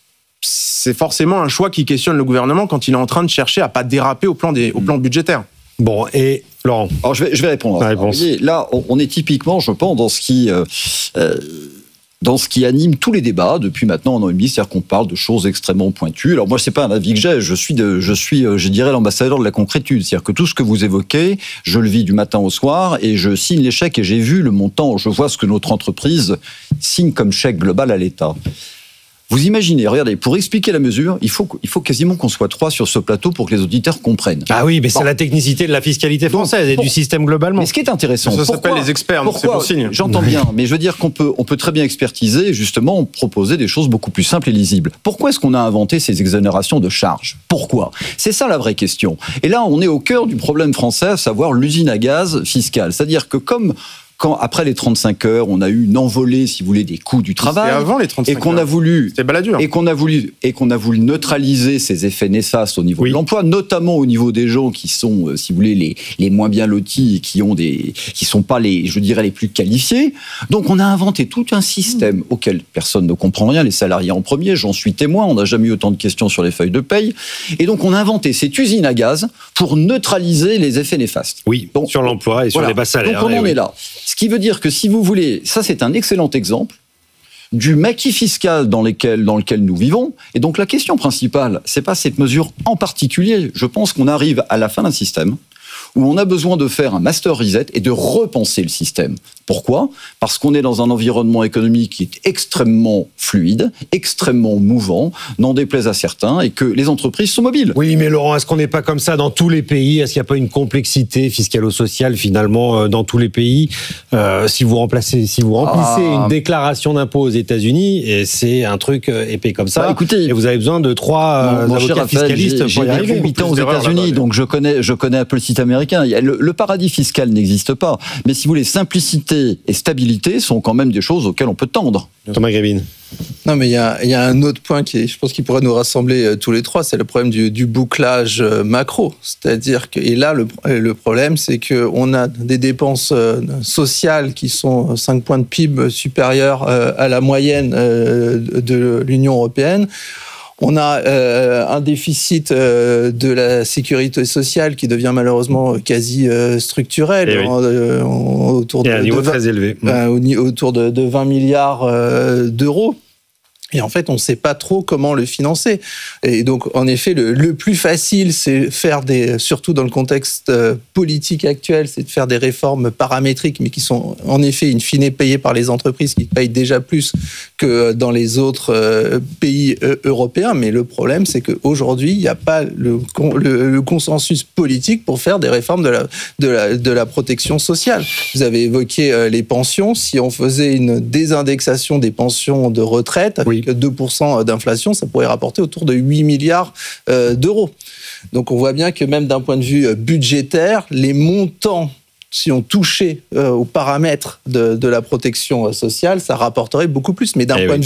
c'est forcément un choix qui questionne le gouvernement quand il est en train de chercher à pas déraper au plan, des, au plan budgétaire. Bon, et Laurent ? Alors je vais, je vais répondre à ça. Vous voyez, là, on est typiquement, je pense, dans ce qui... Euh, euh, dans ce qui anime tous les débats depuis maintenant un an et demi, c'est-à-dire qu'on parle de choses extrêmement pointues. Alors moi, c'est pas un avis que j'ai, je suis, de, je suis, je dirais, l'ambassadeur de la concrétude, c'est-à-dire que tout ce que vous évoquez, je le vis du matin au soir et je signe les chèques et j'ai vu le montant, je vois ce que notre entreprise signe comme chèque global à l'État. Vous imaginez, regardez, pour expliquer la mesure, il faut, il faut quasiment qu'on soit trois sur ce plateau pour que les auditeurs comprennent. Ah oui, mais bon. c'est la technicité de la fiscalité française donc, et pour, du système globalement. Mais ce qui est intéressant, ça pourquoi, s'appelle les experts, donc c'est bon signe. J'entends bien, mais je veux dire qu'on peut, on peut très bien expertiser, justement, proposer des choses beaucoup plus simples et lisibles. Pourquoi est-ce qu'on a inventé ces exonérations de charges ? Pourquoi ? C'est ça la vraie question. Et là, on est au cœur du problème français, à savoir l'usine à gaz fiscale. C'est-à-dire que comme... Quand, après les trente-cinq heures, on a eu une envolée, si vous voulez, des coûts du travail. C'était avant les trente-cinq et qu'on heures. a voulu, C'était baladure. Et qu'on a voulu, et qu'on a voulu neutraliser ces effets néfastes au niveau oui. de l'emploi, notamment au niveau des gens qui sont, si vous voulez, les, les moins bien lotis et qui ont des, qui sont pas les, je dirais, les plus qualifiés. Donc, on a inventé tout un système auquel personne ne comprend rien, les salariés en premier, j'en suis témoin, on n'a jamais eu autant de questions sur les feuilles de paye. Et donc, on a inventé cette usine à gaz pour neutraliser les effets néfastes. Oui, donc, sur l'emploi et sur voilà. les bas salaires. Donc, on en oui. est là. Ce qui veut dire que si vous voulez, ça c'est un excellent exemple du maquis fiscal dans, lesquels, dans lequel nous vivons. Et donc la question principale, c'est pas cette mesure en particulier. Je pense qu'on arrive à la fin d'un système où on a besoin de faire un master reset et de repenser le système. Pourquoi ? Parce qu'on est dans un environnement économique qui est extrêmement fluide, extrêmement mouvant, n'en déplaise à certains, et que les entreprises sont mobiles. Oui, mais Laurent, est-ce qu'on n'est pas comme ça dans tous les pays ? Est-ce qu'il n'y a pas une complexité fiscalo-sociale finalement dans tous les pays ? euh, Si vous remplacez, si vous remplissez ah. une déclaration d'impôt aux États-Unis, et c'est un truc épais comme ça, bah, écoutez, et vous avez besoin de trois mon, avocats mon fiscalistes j'ai, pour y arriver. J'ai huit ans aux États-Unis, donc je connais, je connais un peu le site américain. Le, le paradis fiscal n'existe pas, mais si vous voulez, simplicité et stabilité sont quand même des choses auxquelles on peut tendre. Thomas Grébine. Non, mais il y a, y a un autre point qui, est, je pense, qui pourrait nous rassembler euh, tous les trois, c'est le problème du, du bouclage euh, macro. C'est-à-dire que, et là, le, le problème, c'est qu'on a des dépenses euh, sociales qui sont cinq points de P I B supérieurs euh, à la moyenne euh, de l'Union européenne. On a euh, un déficit euh, de la sécurité sociale qui devient malheureusement quasi euh, structurel, oui. en, euh, en, autour de, et à un niveau de vingt, très élevé. Euh, autour de, de vingt milliards euh, d'euros. Et en fait, on ne sait pas trop comment le financer. Et donc, en effet, le, le plus facile, c'est faire des, surtout dans le contexte euh, politique actuel, c'est de faire des réformes paramétriques, mais qui sont en effet, in fine, payées par les entreprises qui payent déjà plus que dans les autres euh, pays euh, européens. Mais le problème, c'est qu'aujourd'hui, il n'y a pas le, le, le consensus politique pour faire des réformes de la, de la, de la protection sociale. Vous avez évoqué euh, les pensions. Si on faisait une désindexation des pensions de retraite, avec oui. deux pour cent d'inflation, ça pourrait rapporter autour de huit milliards euh, d'euros. Donc on voit bien que même d'un point de vue budgétaire, les montants, si on touchait euh, aux paramètres de, de la protection sociale, ça rapporterait beaucoup plus. Mais d'un eh point oui. de vue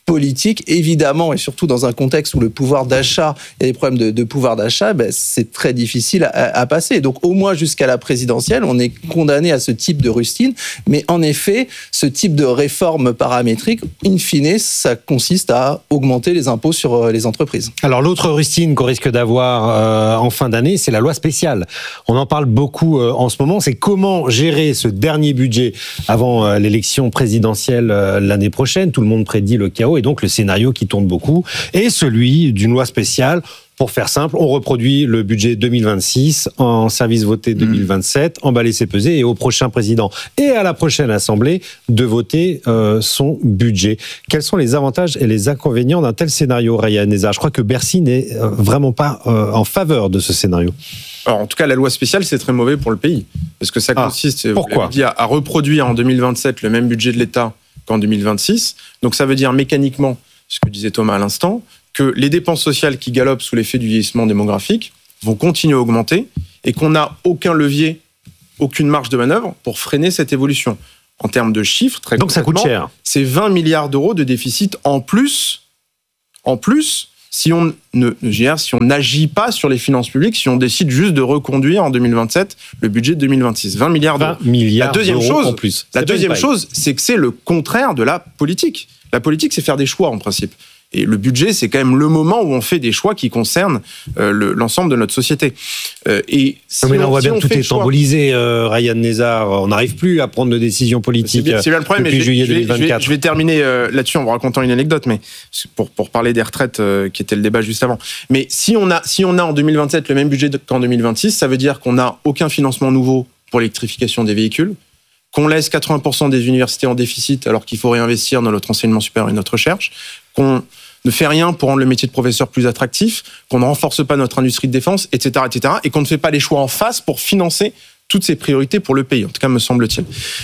politique, évidemment, et surtout dans un contexte où le pouvoir d'achat, il y a des problèmes de, de pouvoir d'achat, ben, c'est très difficile à, à passer. Donc au moins jusqu'à la présidentielle, on est condamné à ce type de rustine, mais en effet, ce type de réforme paramétrique, in fine, ça consiste à augmenter les impôts sur les entreprises. Alors l'autre rustine qu'on risque d'avoir euh, en fin d'année, c'est la loi spéciale. On en parle beaucoup euh, en ce moment, c'est comment gérer ce dernier budget avant euh, l'élection présidentielle euh, l'année prochaine. Tout le monde prédit le chaos, et donc le scénario qui tourne beaucoup est celui d'une loi spéciale. Pour faire simple, on reproduit le budget deux mille vingt-six en service voté deux mille vingt-sept, mmh. emballé c'est pesé, et au prochain président et à la prochaine assemblée de voter euh, son budget. Quels sont les avantages et les inconvénients d'un tel scénario, Ryan Nezar ? Je crois que Bercy n'est euh, vraiment pas euh, en faveur de ce scénario. Alors, en tout cas, la loi spéciale, c'est très mauvais pour le pays. Parce que ça consiste, ah, pourquoi ? vous l'avez dit, à, à reproduire en deux mille vingt-sept le même budget de l'État qu'en deux mille vingt-six. Donc ça veut dire mécaniquement, ce que disait Thomas à l'instant, que les dépenses sociales qui galopent sous l'effet du vieillissement démographique vont continuer à augmenter et qu'on n'a aucun levier, aucune marge de manœuvre pour freiner cette évolution. En termes de chiffres, très donc ça coûte cher. C'est vingt milliards d'euros de déficit en plus, en plus si on ne, si on n'agit pas sur les finances publiques, si on décide juste de reconduire en deux mille vingt-sept le budget de deux mille vingt-six. vingt milliards d'euros. vingt milliards la deuxième d'euros chose, en plus. La deuxième chose, c'est que c'est le contraire de la politique. La politique, c'est faire des choix en principe. Et le budget, c'est quand même le moment où on fait des choix qui concernent euh, le, l'ensemble de notre société. Euh, et si non, mais là, on, on voit si bien on que tout est choix... embolisé, euh, Ryan Nezar. On n'arrive plus à prendre de décisions politiques. C'est bien, c'est bien le problème. Depuis mais je, juillet je vais, deux mille vingt-quatre. Je vais, je vais terminer euh, là-dessus en vous racontant une anecdote, mais pour, pour parler des retraites, euh, qui était le débat juste avant. Mais si on a, si on a en deux mille vingt-sept le même budget qu'en deux mille vingt-six, ça veut dire qu'on n'a aucun financement nouveau pour l'électrification des véhicules, qu'on laisse quatre-vingts pour cent des universités en déficit alors qu'il faut réinvestir dans notre enseignement supérieur et notre recherche, qu'on ne fait rien pour rendre le métier de professeur plus attractif, qu'on ne renforce pas notre industrie de défense, et cetera, et cetera, et qu'on ne fait pas les choix en face pour financer toutes ces priorités pour le pays. En tout cas, me semble-t-il.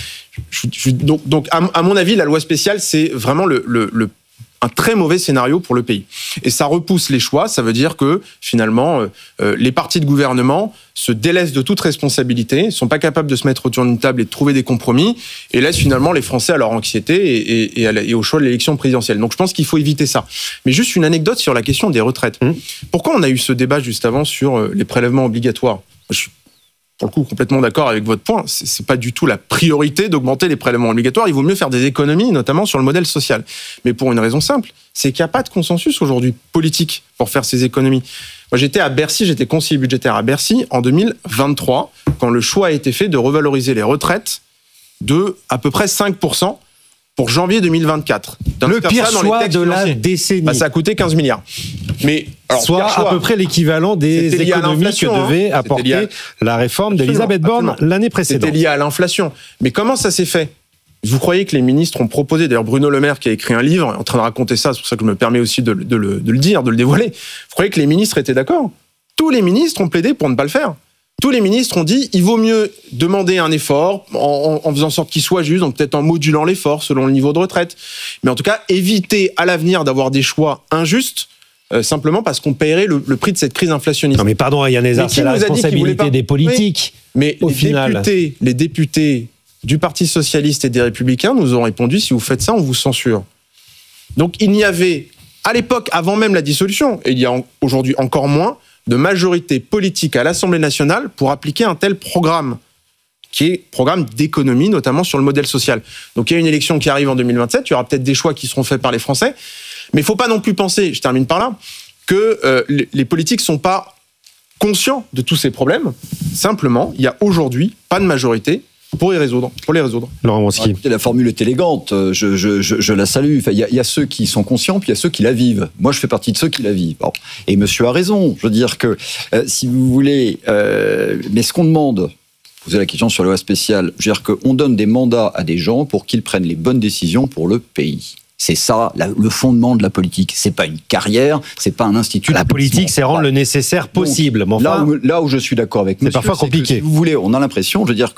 Je, je, donc, donc à, à mon avis, la loi spéciale, c'est vraiment le, le, le un très mauvais scénario pour le pays. Et ça repousse les choix, ça veut dire que, finalement, euh, les partis de gouvernement se délaissent de toute responsabilité, ne sont pas capables de se mettre autour d'une table et de trouver des compromis, et laissent finalement les Français à leur anxiété et, et, et, à la, et au choix de l'élection présidentielle. Donc je pense qu'il faut éviter ça. Mais juste une anecdote sur la question des retraites. Mmh. Pourquoi on a eu ce débat juste avant sur les prélèvements obligatoires ? Je suis pour le coup complètement d'accord avec votre point. C'est, c'est pas du tout la priorité d'augmenter les prélèvements obligatoires. Il vaut mieux faire des économies, notamment sur le modèle social. Mais pour une raison simple, c'est qu'il n'y a pas de consensus aujourd'hui politique pour faire ces économies. Moi, j'étais à Bercy, j'étais conseiller budgétaire à Bercy en deux mille vingt-trois, quand le choix a été fait de revaloriser les retraites de à peu près cinq pour cent pour janvier deux mille vingt-quatre. Le pire choix de la décennie. Bah, ça a coûté quinze milliards. Mais, alors, soit à peu près l'équivalent des économies que devait hein. apporter à... la réforme d'Elisabeth Borne absolument. L'année précédente. C'était lié à l'inflation. Mais comment ça s'est fait ? Vous croyez que les ministres ont proposé, d'ailleurs Bruno Le Maire qui a écrit un livre, est en train de raconter ça, c'est pour ça que je me permets aussi de, de, le, de le dire, de le dévoiler. Vous croyez que les ministres étaient d'accord ? Tous les ministres ont plaidé pour ne pas le faire. Tous les ministres ont dit il vaut mieux demander un effort en, en faisant en sorte qu'il soit juste, donc peut-être en modulant l'effort selon le niveau de retraite. Mais en tout cas, éviter à l'avenir d'avoir des choix injustes, euh, simplement parce qu'on paierait le, le prix de cette crise inflationniste. Non mais pardon, Ryan Nezar, c'est la responsabilité des politiques. Oui, mais au les final. députés, les députés du Parti socialiste et des Républicains nous ont répondu si vous faites ça, on vous censure. Donc il n'y avait, à l'époque, avant même la dissolution, et il y a aujourd'hui encore moins, de majorité politique à l'Assemblée nationale pour appliquer un tel programme, qui est programme d'économie, notamment sur le modèle social. Donc il y a une élection qui arrive en deux mille vingt-sept, il y aura peut-être des choix qui seront faits par les Français, mais il ne faut pas non plus penser, je termine par là, que euh, les politiques ne sont pas conscients de tous ces problèmes. Simplement, il n'y a aujourd'hui pas de majorité pour y résoudre, pour les résoudre. Laurent Wronski. Écoutez, la formule est élégante, je, je, je, je la salue. Enfin, il y, a, il y a ceux qui sont conscients, puis il y a ceux qui la vivent. Moi, je fais partie de ceux qui la vivent. Bon. Et monsieur a raison. Je veux dire que, euh, si vous voulez, euh, mais ce qu'on demande, vous posez la question sur la loi spéciale, je veux dire qu'on donne des mandats à des gens pour qu'ils prennent les bonnes décisions pour le pays. C'est ça, la, le fondement de la politique. C'est pas une carrière, c'est pas un institut. La politique, c'est rendre le nécessaire possible. Donc, mais enfin, là, où, là où je suis d'accord avec monsieur, c'est parfois compliqué. Que, si vous voulez, on a l'impression, je veux dire que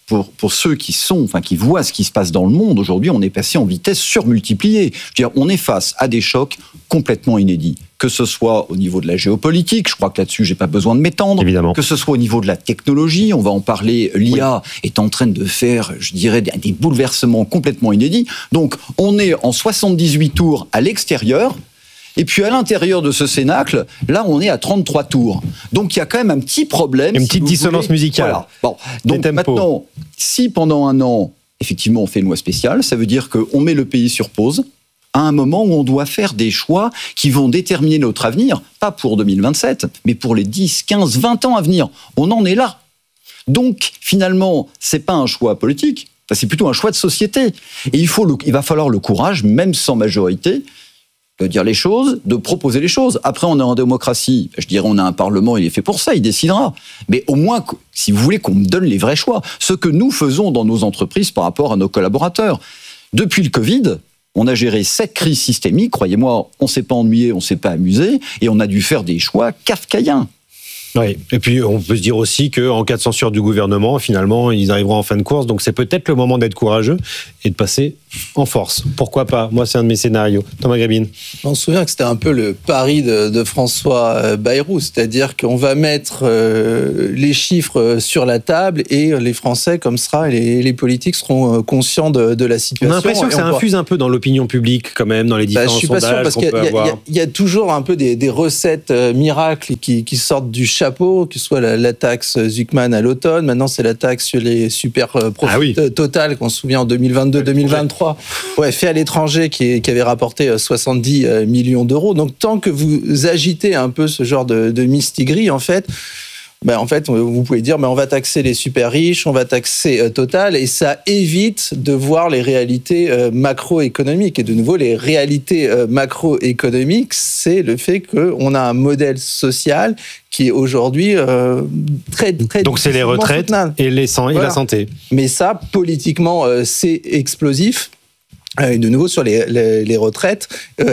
pour, pour ceux qui sont, enfin, qui voient ce qui se passe dans le monde, aujourd'hui, on est passé en vitesse surmultipliée. Je veux dire, on est face à des chocs complètement inédits. Que ce soit au niveau de la géopolitique, je crois que là-dessus, j'ai pas besoin de m'étendre. Évidemment. Que ce soit au niveau de la technologie, on va en parler, l'I A oui. est en train de faire, je dirais, des, des bouleversements complètement inédits. Donc, on est en soixante-dix-huit tours à l'extérieur. Et puis à l'intérieur de ce cénacle, là, on est à trente-trois tours. Donc il y a quand même un petit problème. Une si petite dissonance voulez. musicale. Voilà. Bon. Donc maintenant, si pendant un an, effectivement, on fait une loi spéciale, ça veut dire qu'on met le pays sur pause à un moment où on doit faire des choix qui vont déterminer notre avenir, pas pour deux mille vingt-sept, mais pour les dix, quinze, vingt ans à venir. On en est là. Donc finalement, c'est pas un choix politique, c'est plutôt un choix de société. Et il, faut le, il va falloir le courage, même sans majorité, de dire les choses, de proposer les choses. Après, on est en démocratie. Je dirais, on a un Parlement, il est fait pour ça, il décidera. Mais au moins, si vous voulez qu'on me donne les vrais choix, ce que nous faisons dans nos entreprises par rapport à nos collaborateurs. Depuis le Covid, on a géré sept crises systémiques. Croyez-moi, on ne s'est pas ennuyé, on ne s'est pas amusé, et on a dû faire des choix kafkaïens. Oui, et puis on peut se dire aussi qu'en cas de censure du gouvernement, finalement, ils arriveront en fin de course, donc c'est peut-être le moment d'être courageux et de passer en force. Pourquoi pas ? Moi, c'est un de mes scénarios. Thomas Grabine. On se souvient que c'était un peu le pari de, de François Bayrou, c'est-à-dire qu'on va mettre euh, les chiffres sur la table et les Français, comme ça, les, les politiques seront conscients de, de la situation. On a l'impression que ça infuse voit... un peu dans l'opinion publique, quand même, dans les différents bah, je suis sondages pas sûr, parce qu'on qu'il y a, peut avoir. Il y, y a toujours un peu des, des recettes euh, miracles qui, qui sortent du chapeau, que ce soit la, la taxe Zuckman à l'automne, maintenant c'est la taxe sur les super profits ah oui. Total, qu'on se souvient en deux mille vingt-deux deux mille vingt-trois, ouais, fait à l'étranger, qui, qui avait rapporté soixante-dix millions d'euros. Donc tant que vous agitez un peu ce genre de, de mistigris, en fait, ben en fait, vous pouvez dire, ben on va taxer les super riches, on va taxer euh, Total, et ça évite de voir les réalités euh, macroéconomiques. Et de nouveau, les réalités euh, macroéconomiques, c'est le fait qu'on a un modèle social qui est aujourd'hui euh, très, très... Donc c'est les retraites et, les san- voilà. et la santé. Mais ça, politiquement, euh, c'est explosif. Et de nouveau, sur les, les, les retraites,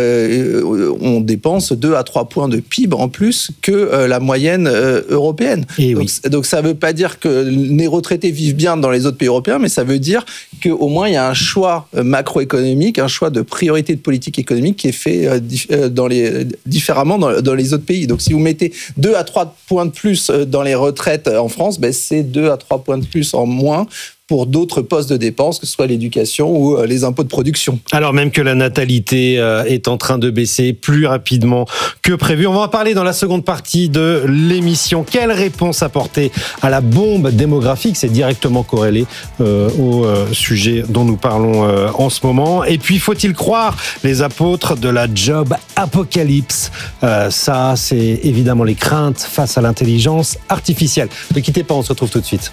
euh, on dépense deux à trois points de P I B en plus que euh, la moyenne euh, européenne. Et donc, oui. donc ça ne veut pas dire que les retraités vivent bien dans les autres pays européens, mais ça veut dire qu'au moins il y a un choix macroéconomique, un choix de priorité de politique économique qui est fait euh, dif- dans les, différemment dans, dans les autres pays. Donc si vous mettez deux à trois points de plus dans les retraites en France, ben, c'est deux à trois points de plus en moins pour d'autres postes de dépenses, que ce soit l'éducation ou les impôts de production. Alors même que la natalité est en train de baisser plus rapidement que prévu. On va en parler dans la seconde partie de l'émission. Quelle réponse apporter à la bombe démographique ? C'est directement corrélé euh, au euh, sujet dont nous parlons euh, en ce moment. Et puis, faut-il croire les apôtres de la job apocalypse ? euh, Ça, c'est évidemment les craintes face à l'intelligence artificielle. Ne quittez pas, on se retrouve tout de suite.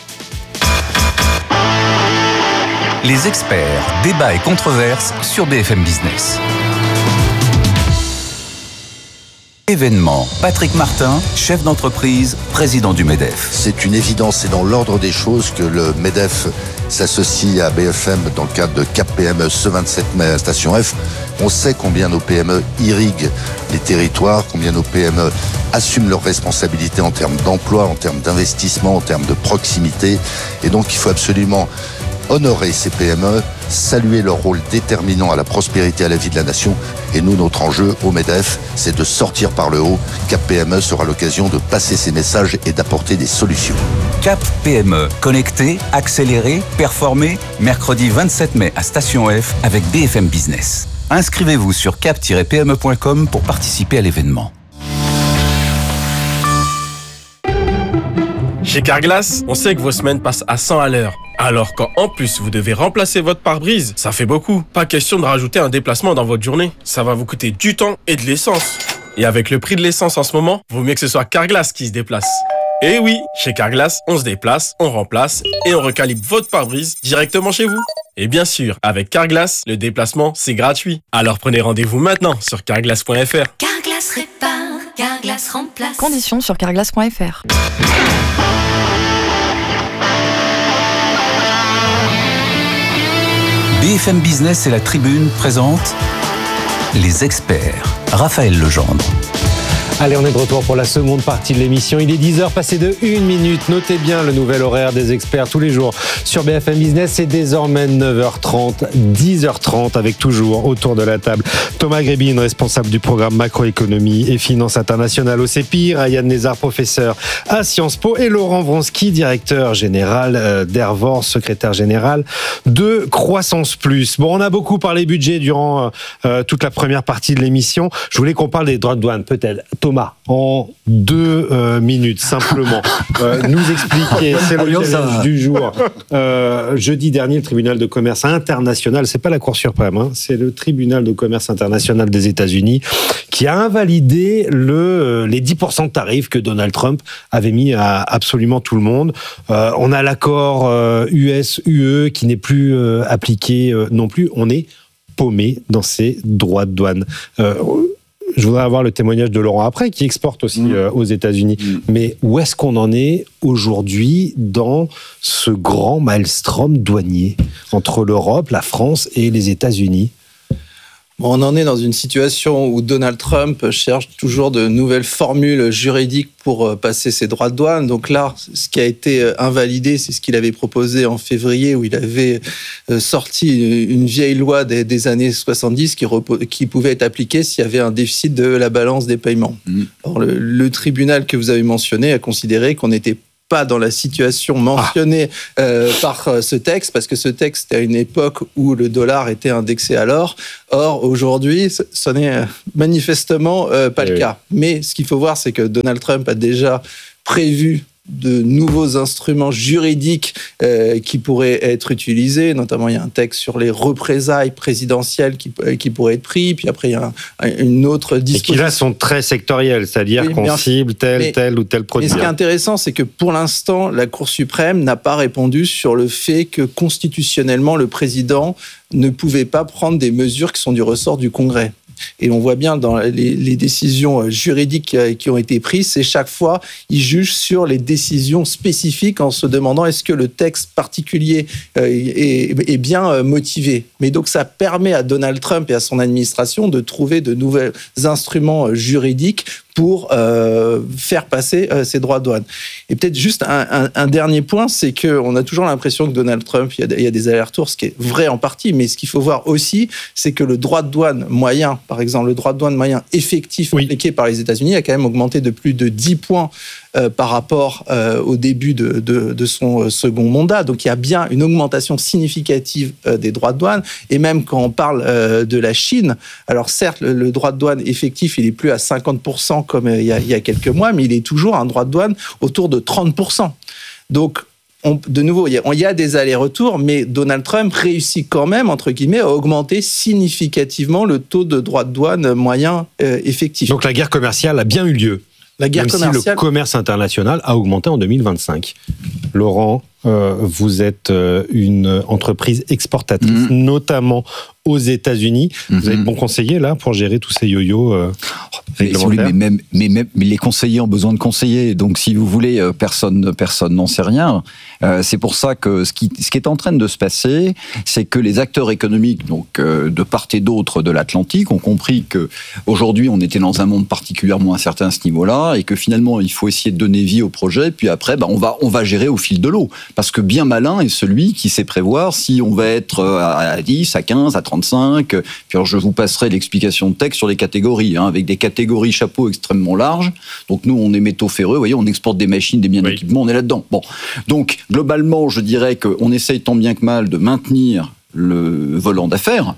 Les experts, débats et controverses sur B F M Business. Événement. Patrick Martin, chef d'entreprise, président du MEDEF. C'est une évidence, c'est dans l'ordre des choses que le MEDEF s'associe à B F M dans le cadre de Cap P M E ce vingt-sept mai à Station F. On sait combien nos P M E irriguent les territoires, combien nos P M E assument leurs responsabilités en termes d'emploi, en termes d'investissement, en termes de proximité. Et donc il faut absolument honorer ces P M E, saluer leur rôle déterminant à la prospérité et à la vie de la nation. Et nous, notre enjeu au MEDEF, c'est de sortir par le haut. Cap P M E sera l'occasion de passer ces messages et d'apporter des solutions. Cap P M E, connecté, accéléré, performé, mercredi vingt-sept mai à Station F avec B F M Business. Inscrivez-vous sur cap tiret p m e point com pour participer à l'événement. Chez Carglass, on sait que vos semaines passent à cent à l'heure. Alors quand en plus vous devez remplacer votre pare-brise, ça fait beaucoup. Pas question de rajouter un déplacement dans votre journée. Ça va vous coûter du temps et de l'essence. Et avec le prix de l'essence en ce moment, vaut mieux que ce soit Carglass qui se déplace. Et oui, chez Carglass, on se déplace, on remplace et on recalibre votre pare-brise directement chez vous. Et bien sûr, avec Carglass, le déplacement, c'est gratuit. Alors prenez rendez-vous maintenant sur carglass point f r. Carglass répare, Carglass remplace. Conditions sur carglass point f r. B F M Business et la Tribune présentent les experts. Raphaël Legendre. Allez, on est de retour pour la seconde partie de l'émission. Il est dix heures passé de une minute. Notez bien le nouvel horaire des experts tous les jours sur B F M Business. C'est désormais neuf heures trente, dix heures trente avec toujours autour de la table Thomas Grébine, responsable du programme macroéconomie et finances internationales au CEPIR, Ayane Nézard, professeur à Sciences Po, et Laurent Vronsky, directeur général d'Hervor, secrétaire général de Croissance Plus. Bon, on a beaucoup parlé budget durant euh, toute la première partie de l'émission. Je voulais qu'on parle des droits de douane, peut-être. Thomas, en deux euh, minutes, simplement, euh, nous expliquer, c'est le challenge du jour. Euh, jeudi dernier, le tribunal de commerce international, c'est pas la Cour suprême, hein, c'est le tribunal de commerce international des États-Unis qui a invalidé le, les dix pour cent de tarifs que Donald Trump avait mis à absolument tout le monde. Euh, on a l'accord euh, U S-U E qui n'est plus euh, appliqué euh, non plus. On est paumé dans ces droits de douane. Euh, Je voudrais avoir le témoignage de Laurent après, qui exporte aussi mmh. euh, aux États-Unis. Mmh. Mais où est-ce qu'on en est aujourd'hui dans ce grand maelstrom douanier entre l'Europe, la France et les États-Unis ? On en est dans une situation où Donald Trump cherche toujours de nouvelles formules juridiques pour passer ses droits de douane. Donc là, ce qui a été invalidé, c'est ce qu'il avait proposé en février, où il avait sorti une vieille loi des, des années soixante-dix qui, repos- qui pouvait être appliquée s'il y avait un déficit de la balance des paiements. Mmh. Alors, le, le tribunal que vous avez mentionné a considéré qu'on n'était pas dans la situation mentionnée ah. euh, par ce texte, parce que ce texte était à une époque où le dollar était indexé à l'or. Or, aujourd'hui, ce n'est manifestement euh, pas oui. le cas. Mais ce qu'il faut voir, c'est que Donald Trump a déjà prévu de nouveaux instruments juridiques euh, qui pourraient être utilisés. Notamment, il y a un texte sur les représailles présidentielles qui, qui pourraient être pris. Puis après, il y a un, une autre disposition. Et qui là sont très sectorielles, c'est-à-dire oui, qu'on cible tel, mais, tel ou tel produit. Mais ce qui est intéressant, c'est que pour l'instant, la Cour suprême n'a pas répondu sur le fait que constitutionnellement, le président ne pouvait pas prendre des mesures qui sont du ressort du Congrès. Et on voit bien dans les, les décisions juridiques qui ont été prises, c'est chaque fois, ils jugent sur les décisions spécifiques en se demandant est-ce que le texte particulier est, est bien motivé. Mais donc ça permet à Donald Trump et à son administration de trouver de nouveaux instruments juridiques pour euh, faire passer euh, ces droits de douane. Et peut-être juste un, un, un dernier point, c'est qu'on a toujours l'impression que Donald Trump, il y, a, il y a des allers-retours, ce qui est vrai en partie, mais ce qu'il faut voir aussi, c'est que le droit de douane moyen, par exemple, le droit de douane moyen effectif oui. appliqué par les États-Unis a quand même augmenté de plus de dix points euh, par rapport euh, au début de, de, de son second mandat. Donc il y a bien une augmentation significative euh, des droits de douane. Et même quand on parle euh, de la Chine, alors certes, le, le droit de douane effectif, il n'est plus à cinquante pour cent comme il y, a, il y a quelques mois, mais il est toujours un droit de douane autour de trente pour cent. Donc, on, de nouveau, il y, a, il y a des allers-retours, mais Donald Trump réussit quand même, entre guillemets, à augmenter significativement le taux de droit de douane moyen euh, effectif. Donc la guerre commerciale a bien eu lieu. La guerre même commerciale... si le commerce international a augmenté en deux mille vingt-cinq. Laurent, euh, vous êtes euh, une entreprise exportatrice, mmh. notamment aux États-Unis. Mmh. Vous êtes bon conseiller là pour gérer tous ces yo-yo euh, mais, si vous voulez, mais, même, mais, même, mais les conseillers ont besoin de conseillers. Donc, si vous voulez, personne, personne n'en sait rien. Euh, c'est pour ça que ce qui, ce qui est en train de se passer, c'est que les acteurs économiques, donc euh, de part et d'autre de l'Atlantique, ont compris que aujourd'hui, on était dans un monde particulièrement incertain à ce niveau-là, et que finalement, il faut essayer de donner vie au projet. Puis après, bah, on va, on va gérer au fil de l'eau, parce que bien malin est celui qui sait prévoir si on va être à dix, à quinze, à trente-cinq. Puis alors, je vous passerai l'explication de texte sur les catégories, hein, avec des catégories chapeaux extrêmement larges. Donc nous, on est métaux ferreux, vous voyez, on exporte des machines, des biens oui. d'équipement, on est là-dedans. Bon, donc globalement, je dirais qu'on essaye tant bien que mal de maintenir le volant d'affaires,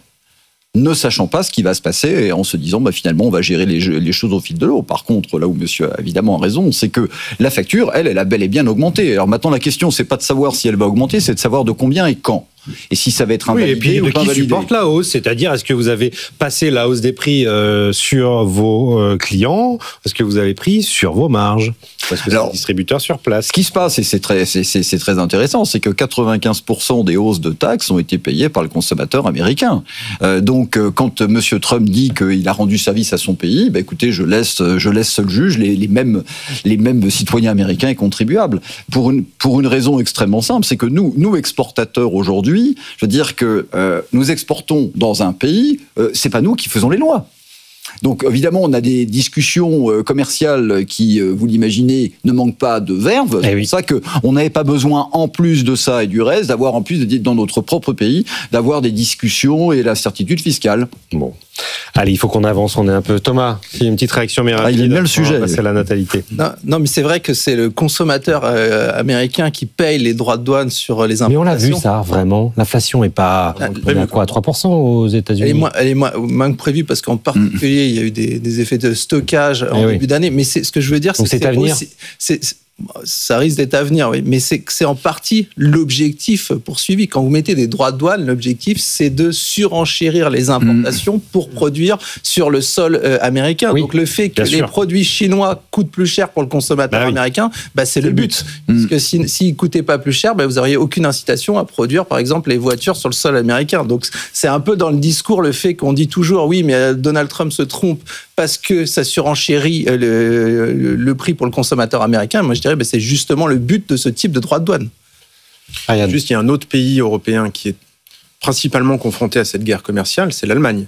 ne sachant pas ce qui va se passer et en se disant bah, finalement on va gérer les, les choses au fil de l'eau. Par contre, là où monsieur a évidemment raison, c'est que la facture, elle, elle a bel et bien augmenté. Alors maintenant la question, c'est pas de savoir si elle va augmenter, c'est de savoir de combien et quand. Et si ça va être invalidé oui, et puis ou de pas qui validé. supporte la hausse, c'est-à-dire est-ce que vous avez passé la hausse des prix euh, sur vos euh, clients, est-ce que vous avez pris sur vos marges, parce que c'est le distributeur sur place. Ce qui se passe, et c'est très, c'est, c'est, c'est très intéressant, c'est que quatre-vingt-quinze pour cent des hausses de taxes ont été payées par le consommateur américain. Euh, donc euh, quand monsieur Trump dit qu'il a rendu service à son pays, bah, écoutez, je laisse, je laisse seul juge les, les mêmes, les mêmes citoyens américains et contribuables. Pour une, pour une raison extrêmement simple, c'est que nous, nous exportateurs aujourd'hui, je veux dire que euh, nous exportons dans un pays, euh, c'est pas nous qui faisons les lois. Donc évidemment, on a des discussions euh, commerciales qui, euh, vous l'imaginez, ne manquent pas de verve. C'est eh oui. pour ça qu'on n'avait pas besoin, en plus de ça et du reste, d'avoir en plus, dans notre propre pays, d'avoir des discussions et la certitude fiscale. Bon. Allez, il faut qu'on avance, on est un peu... Thomas, il y a une petite réaction, mais rapide. Ah, il aime bien le sujet. C'est la natalité. Non, non, mais c'est vrai que c'est le consommateur euh, américain qui paye les droits de douane sur les importations. Mais on l'a vu ça, vraiment. L'inflation est pas... Elle est à quoi, à trois pour cent aux États-Unis? Elle est moins, elle est moins, moins que prévu parce qu'en particulier, mmh. il y a eu des, des effets de stockage en eh début oui. d'année. Mais c'est, ce que je veux dire, Donc c'est c'est à venir. Aussi, c'est, c'est, ça risque d'être à venir, oui. Mais c'est, c'est en partie l'objectif poursuivi. Quand vous mettez des droits de douane, l'objectif, c'est de surenchérir les importations mmh. pour produire sur le sol euh, américain. Oui, donc le fait que les sûr. produits chinois coûtent plus cher pour le consommateur bah oui. américain, bah, c'est, c'est le but. but. Mmh. Parce que s'ils si, ne coûtaient pas plus cher, bah, vous n'auriez aucune incitation à produire, par exemple, les voitures sur le sol américain. Donc c'est un peu dans le discours le fait qu'on dit toujours, oui, mais Donald Trump se trompe parce que ça surenchérit le, le, le prix pour le consommateur américain. Moi, je dirais, ben, c'est justement le but de ce type de droit de douane. Ah, juste, il y a un autre pays européen qui est principalement confronté à cette guerre commerciale, c'est l'Allemagne.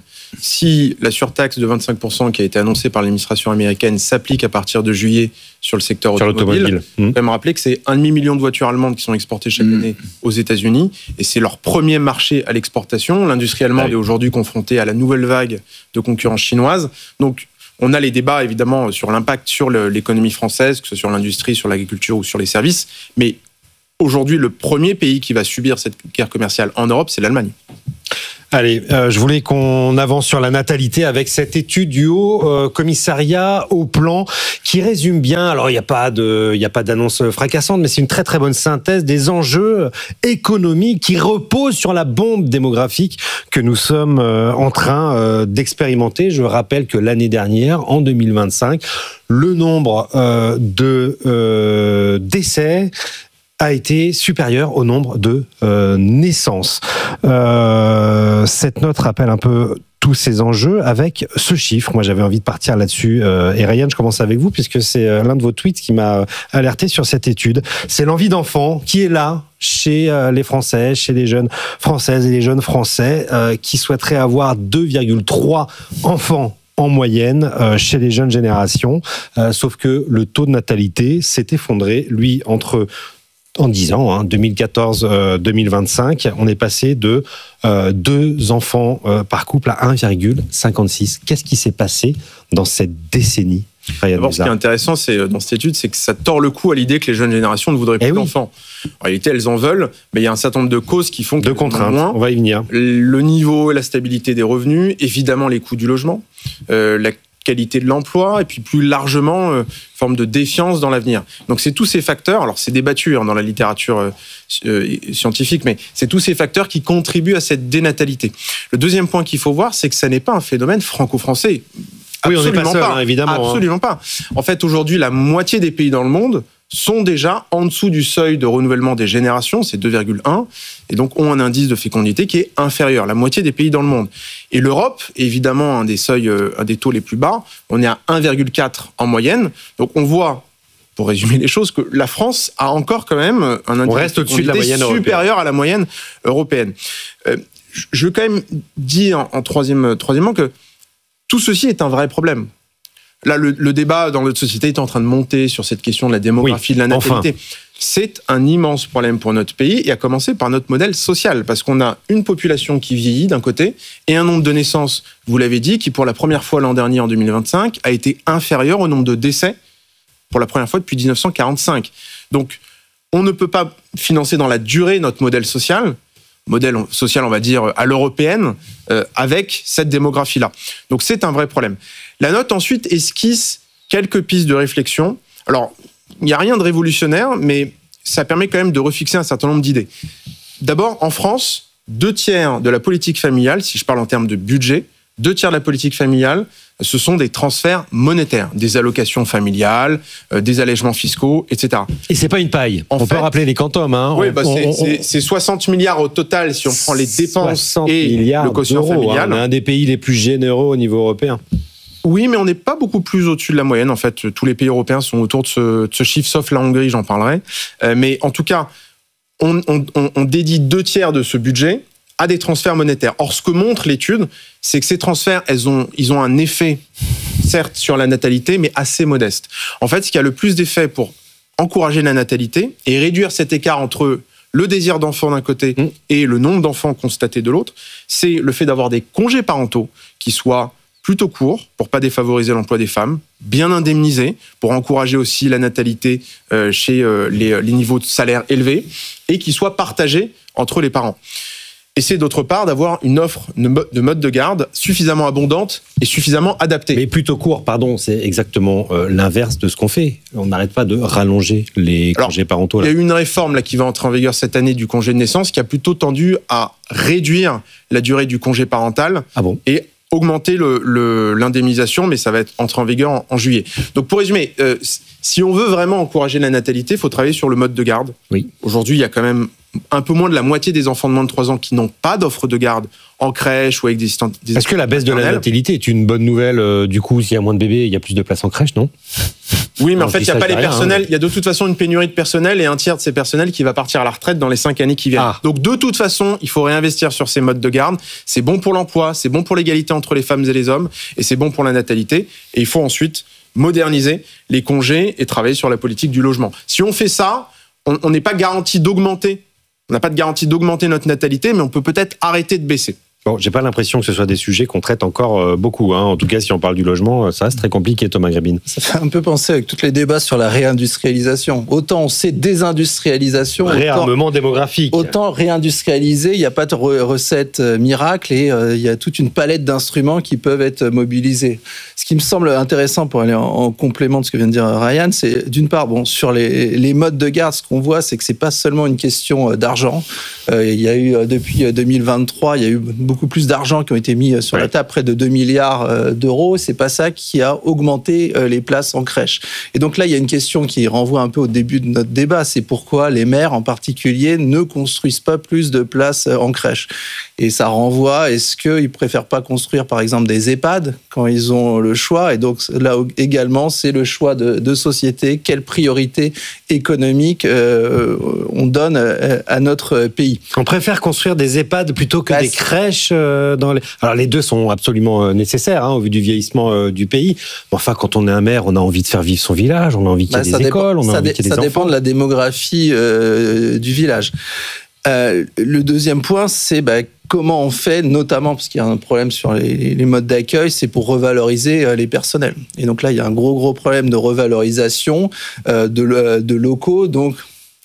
Si la surtaxe de vingt-cinq pour cent qui a été annoncée par l'administration américaine s'applique à partir de juillet sur le secteur sur automobile, il faut quand même rappeler que c'est un demi-million de voitures allemandes qui sont exportées chaque mmh. année aux États-Unis, et c'est leur premier marché à l'exportation. L'industrie allemande ah oui. est aujourd'hui confrontée à la nouvelle vague de concurrence chinoise. Donc, on a les débats, évidemment, sur l'impact sur le, l'économie française, que ce soit sur l'industrie, sur l'agriculture ou sur les services. Mais aujourd'hui, le premier pays qui va subir cette guerre commerciale en Europe, c'est l'Allemagne. Allez, euh, je voulais qu'on avance sur la natalité avec cette étude du Haut euh, Commissariat au Plan qui résume bien, alors il n'y a pas de, il n'y a pas d'annonce fracassante, mais c'est une très très bonne synthèse des enjeux économiques qui reposent sur la bombe démographique que nous sommes euh, en train euh, d'expérimenter. Je rappelle que l'année dernière, en deux mille vingt-cinq, le nombre euh, de euh, décès a été supérieur au nombre de euh, naissances. Euh, cette note rappelle un peu tous ces enjeux avec ce chiffre. Moi, j'avais envie de partir là-dessus. Euh, et Ryan, je commence avec vous puisque c'est l'un de vos tweets qui m'a alerté sur cette étude. C'est l'envie d'enfant qui est là chez euh, les Français, chez les jeunes Françaises et les jeunes Français euh, qui souhaiteraient avoir deux virgule trois enfants en moyenne euh, chez les jeunes générations. Euh, sauf que le taux de natalité s'est effondré, lui, entre... En dix ans, hein, deux mille quatorze à deux mille vingt-cinq, on est passé de euh, deux enfants euh, par couple à un virgule cinquante-six. Qu'est-ce qui s'est passé dans cette décennie? D'abord, ce qui est intéressant c'est, dans cette étude, c'est que ça tord le cou à l'idée que les jeunes générations ne voudraient plus eh oui. d'enfants. En réalité, elles en veulent, mais il y a un certain nombre de causes qui font que... De contraintes, moins. On va y venir. Le niveau et la stabilité des revenus, évidemment les coûts du logement, euh, la qualité de l'emploi, et puis plus largement, euh, forme de défiance dans l'avenir. Donc c'est tous ces facteurs, alors c'est débattu hein, dans la littérature euh, euh, scientifique, mais c'est tous ces facteurs qui contribuent à cette dénatalité. Le deuxième point qu'il faut voir, c'est que ça n'est pas un phénomène franco-français. Oui, on n'est pas seul, pas. Hein, évidemment. Absolument hein. pas. En fait, aujourd'hui, la moitié des pays dans le monde sont déjà en dessous du seuil de renouvellement des générations, c'est deux virgule un, et donc ont un indice de fécondité qui est inférieur, la moitié des pays dans le monde. Et l'Europe, évidemment, un des seuils, un des taux les plus bas, on est à un virgule quatre en moyenne. Donc on voit, pour résumer les choses, que la France a encore quand même un indice on reste au-dessus de la moyenne supérieur européenne. à la moyenne européenne. Euh, je veux quand même dire en, en troisième, troisièmement que tout ceci est un vrai problème. Là, le, le débat dans notre société est en train de monter sur cette question de la démographie, oui, de la natalité. Enfin. C'est un immense problème pour notre pays, et à commencer par notre modèle social, parce qu'on a une population qui vieillit d'un côté, et un nombre de naissances, vous l'avez dit, qui pour la première fois l'an dernier, en deux mille vingt-cinq, a été inférieur au nombre de décès pour la première fois depuis dix-neuf cent quarante-cinq. Donc, on ne peut pas financer dans la durée notre modèle social, modèle social, on va dire, à l'européenne, euh, avec cette démographie-là. Donc, c'est un vrai problème. La note, ensuite, esquisse quelques pistes de réflexion. Alors, il n'y a rien de révolutionnaire, mais ça permet quand même de refixer un certain nombre d'idées. D'abord, en France, deux tiers de la politique familiale, si je parle en termes de budget, deux tiers de la politique familiale, ce sont des transferts monétaires, des allocations familiales, euh, des allègements fiscaux, et cetera. Et c'est pas une paille. En on fait, peut rappeler les quantums. Hein. Oui, on, bah c'est, on, c'est, c'est soixante milliards au total si on prend les dépenses et le quotient familial. Hein. On est un des pays les plus généreux au niveau européen. Oui, mais on n'est pas beaucoup plus au-dessus de la moyenne. En fait, tous les pays européens sont autour de ce, de ce chiffre, sauf la Hongrie, j'en parlerai. Euh, mais en tout cas, on, on, on dédie deux tiers de ce budget à des transferts monétaires. Or, ce que montre l'étude, c'est que ces transferts, elles ont, ils ont un effet, certes, sur la natalité, mais assez modeste. En fait, ce qui a le plus d'effet pour encourager la natalité et réduire cet écart entre le désir d'enfant d'un côté mmh. et le nombre d'enfants constatés de l'autre, c'est le fait d'avoir des congés parentaux qui soient plutôt courts pour pas défavoriser l'emploi des femmes, bien indemnisés pour encourager aussi la natalité euh, chez euh, les, les niveaux de salaire élevés et qui soient partagés entre les parents. Et c'est d'autre part d'avoir une offre de mode de garde suffisamment abondante et suffisamment adaptée. Mais plutôt court, pardon, c'est exactement euh, l'inverse de ce qu'on fait. On n'arrête pas de rallonger les Alors, congés parentaux. Là. Il y a eu une réforme là, qui va entrer en vigueur cette année du congé de naissance qui a plutôt tendu à réduire la durée du congé parental ah bon et augmenter le, le, l'indemnisation, mais ça va être entrer en vigueur en, en juillet. Donc pour résumer, euh, si on veut vraiment encourager la natalité, il faut travailler sur le mode de garde. Oui. Aujourd'hui, il y a quand même un peu moins de la moitié des enfants de moins de trois ans qui n'ont pas d'offre de garde en crèche ou avec des assistants. Est-ce que la baisse de la natalité est une bonne nouvelle euh, du coup, s'il y a moins de bébés, il y a plus de place en crèche, non ? Oui, mais non, en fait, il n'y a pas les rien, personnels. Il hein. y a de toute façon une pénurie de personnel et un tiers de ces personnels qui va partir à la retraite dans les cinq années qui viennent. Ah. Donc, de toute façon, il faut réinvestir sur ces modes de garde. C'est bon pour l'emploi, c'est bon pour l'égalité entre les femmes et les hommes et c'est bon pour la natalité. Et il faut ensuite moderniser les congés et travailler sur la politique du logement. Si on fait ça, on n'est pas garanti d'augmenter. On n'a pas de garantie d'augmenter notre natalité, mais on peut peut-être arrêter de baisser. Bon, j'ai pas l'impression que ce soit des sujets qu'on traite encore euh, beaucoup. Hein. En tout cas, si on parle du logement, ça reste très compliqué, Thomas Grébine. Ça fait un peu penser avec tous les débats sur la réindustrialisation. Autant on sait désindustrialisation, réarmement autant, démographique. Autant réindustrialiser, il n'y a pas de re- recette miracle et euh, il y a toute une palette d'instruments qui peuvent être mobilisés. Ce qui me semble intéressant pour aller en, en complément de ce que vient de dire Ryan, c'est d'une part, bon, sur les, les modes de garde, ce qu'on voit, c'est que c'est pas seulement une question d'argent. Euh, il y a eu depuis deux mille vingt-trois, il y a eu beaucoup beaucoup plus d'argent qui ont été mis sur ouais. la table, près de deux milliards d'euros. C'est pas ça qui a augmenté les places en crèche. Et donc là, il y a une question qui renvoie un peu au début de notre débat. C'est pourquoi les maires, en particulier, ne construisent pas plus de places en crèche. Et ça renvoie, est-ce qu'ils préfèrent pas construire, par exemple, des EHPAD quand ils ont le choix? Et donc là également, c'est le choix de, de société. Quelle priorité économique euh, on donne à notre pays? On préfère construire des EHPAD plutôt que bah, des crèches dans les... Alors les deux sont absolument nécessaires hein, au vu du vieillissement euh, du pays. Mais enfin, quand on est un maire, on a envie de faire vivre son village, on a envie qu'il y ait bah, des dépend, écoles, on a envie dé- qu'il y ait des ça enfants. Ça dépend de la démographie euh, du village. Euh, le deuxième point, c'est bah, comment on fait, notamment parce qu'il y a un problème sur les, les modes d'accueil, c'est pour revaloriser les personnels. Et donc là, il y a un gros, gros problème de revalorisation euh, de, de locaux. Donc,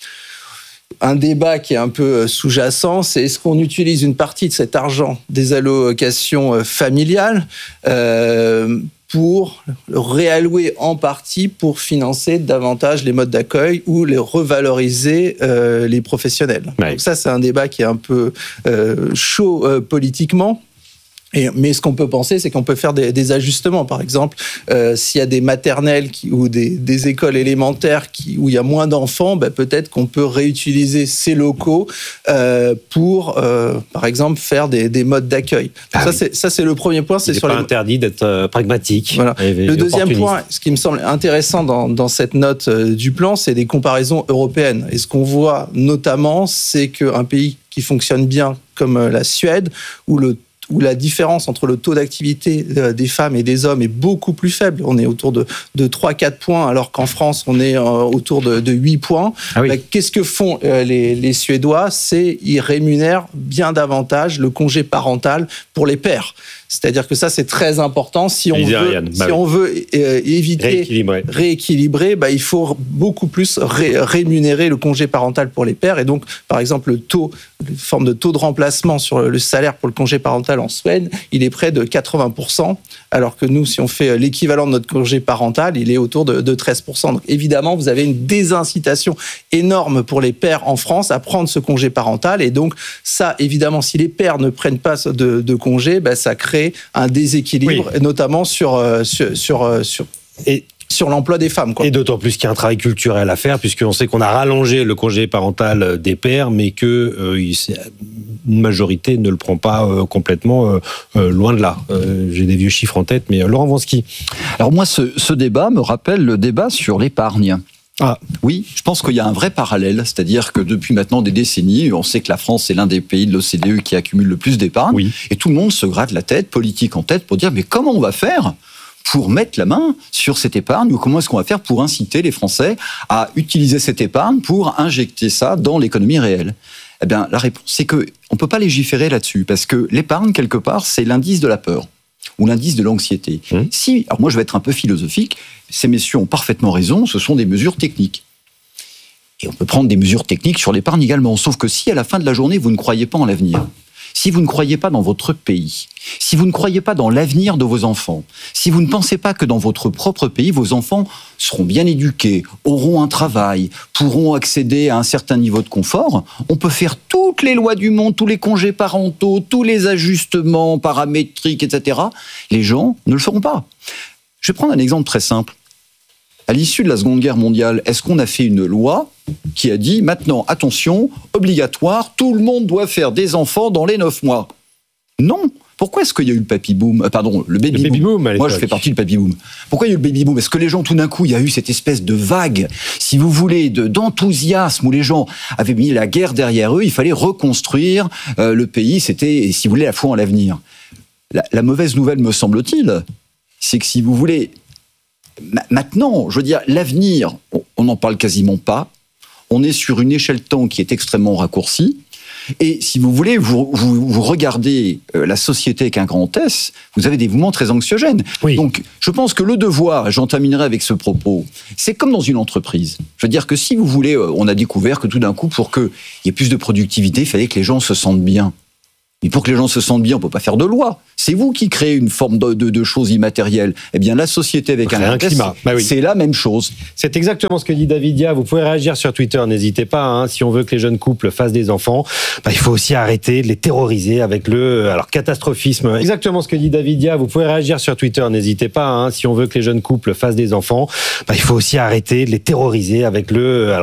un débat qui est un peu sous-jacent, c'est est-ce qu'on utilise une partie de cet argent des allocations familiales euh, pour le réallouer en partie pour financer davantage les modes d'accueil ou les revaloriser euh, les professionnels. Ouais. Donc ça, c'est un débat qui est un peu euh, chaud euh, politiquement. Et, mais ce qu'on peut penser, c'est qu'on peut faire des, des ajustements. Par exemple, euh, s'il y a des maternelles qui, ou des, des écoles élémentaires qui, où il y a moins d'enfants, ben peut-être qu'on peut réutiliser ces locaux euh, pour, euh, par exemple, faire des, des modes d'accueil. Ah ça, oui. c'est, ça, c'est le premier point. C'est il n'est sur pas les... interdit d'être euh, pragmatique. Voilà. Et, le et deuxième point, ce qui me semble intéressant dans, dans cette note euh, du plan, c'est des comparaisons européennes. Et ce qu'on voit notamment, c'est qu'un pays qui fonctionne bien comme euh, la Suède, où le où la différence entre le taux d'activité des femmes et des hommes est beaucoup plus faible. On est autour de, de trois à quatre points, alors qu'en France, on est euh, autour de, de huit points. Ah oui. Bah, qu'est-ce que font euh, les, les Suédois? C'est ils rémunèrent bien davantage le congé parental pour les pères. C'est-à-dire que ça, c'est très important. Si on veut, bah si oui. on veut euh, éviter rééquilibrer, rééquilibrer bah, il faut beaucoup plus ré- rémunérer le congé parental pour les pères. Et donc, par exemple, le taux, une forme de taux de remplacement sur le salaire pour le congé parental en Suède, il est près de quatre-vingts pour cent, alors que nous, si on fait l'équivalent de notre congé parental, il est autour de, de treize pour cent. Donc, évidemment, vous avez une désincitation énorme pour les pères en France à prendre ce congé parental. Et donc, ça, évidemment, si les pères ne prennent pas de, de congé, bah, ça crée un déséquilibre, oui. notamment sur, euh, sur, sur, euh, sur, et, sur l'emploi des femmes. Quoi. Et d'autant plus qu'il y a un travail culturel à faire, puisqu'on sait qu'on a rallongé le congé parental des pères, mais que euh, une majorité ne le prend pas euh, complètement, euh, euh, loin de là. Euh, j'ai des vieux chiffres en tête, mais euh, Laurent Wronski. Alors moi, ce, ce débat me rappelle le débat sur l'épargne. Ah. Oui, je pense qu'il y a un vrai parallèle, c'est-à-dire que depuis maintenant des décennies, on sait que la France est l'un des pays de l'O C D E qui accumule le plus d'épargne, oui. Et tout le monde se gratte la tête, politique en tête, pour dire mais comment on va faire pour mettre la main sur cette épargne, ou comment est-ce qu'on va faire pour inciter les Français à utiliser cette épargne pour injecter ça dans l'économie réelle? Eh bien, la réponse, c'est qu'on ne peut pas légiférer là-dessus, parce que l'épargne, quelque part, c'est l'indice de la peur, ou l'indice de l'anxiété. Mmh. Si, alors moi je vais être un peu philosophique, ces messieurs ont parfaitement raison, ce sont des mesures techniques. Et on peut prendre des mesures techniques sur l'épargne également, sauf que si à la fin de la journée, vous ne croyez pas en l'avenir, si vous ne croyez pas dans votre pays, si vous ne croyez pas dans l'avenir de vos enfants, si vous ne pensez pas que dans votre propre pays, vos enfants seront bien éduqués, auront un travail, pourront accéder à un certain niveau de confort, on peut faire toutes les lois du monde, tous les congés parentaux, tous les ajustements paramétriques, et cetera. Les gens ne le feront pas. Je vais prendre un exemple très simple. À l'issue de la Seconde Guerre mondiale, est-ce qu'on a fait une loi qui a dit, maintenant, attention, obligatoire, tout le monde doit faire des enfants dans les neuf mois? Non. Pourquoi est-ce qu'il y a eu le papy boom, pardon, le baby, le baby boom, boom Moi, je fais partie du papy boom. Pourquoi il y a eu le baby boom? Est-ce que les gens, tout d'un coup, il y a eu cette espèce de vague, si vous voulez, de, d'enthousiasme où les gens avaient mis la guerre derrière eux, il fallait reconstruire euh, le pays, c'était, si vous voulez, la foi en l'avenir. La, la mauvaise nouvelle, me semble-t-il, c'est que si vous voulez, maintenant, je veux dire, l'avenir, on n'en parle quasiment pas. On est sur une échelle temps qui est extrêmement raccourcie. Et si vous voulez, vous, vous, vous regardez la société avec un grand S, vous avez des mouvements très anxiogènes. Oui. Donc, je pense que le devoir, et j'en terminerai avec ce propos, c'est comme dans une entreprise. Je veux dire que si vous voulez, on a découvert que tout d'un coup, pour qu'il y ait plus de productivité, il fallait que les gens se sentent bien. Mais pour que les gens se sentent bien, on ne peut pas faire de loi. C'est vous qui créez une forme de, de, de choses immatérielles. Eh bien, la société avec un, un climat, bah oui. C'est la même chose. C'est exactement ce que dit Davidia. Vous pouvez réagir sur Twitter, n'hésitez pas. Hein. Si on veut que les jeunes couples fassent des enfants, bah, il faut aussi arrêter de les terroriser avec le alors catastrophisme. Exactement ce que dit Davidia. Vous pouvez réagir sur Twitter, n'hésitez pas. Hein. Si on veut que les jeunes couples fassent des enfants, bah, il faut aussi arrêter de les terroriser avec le alors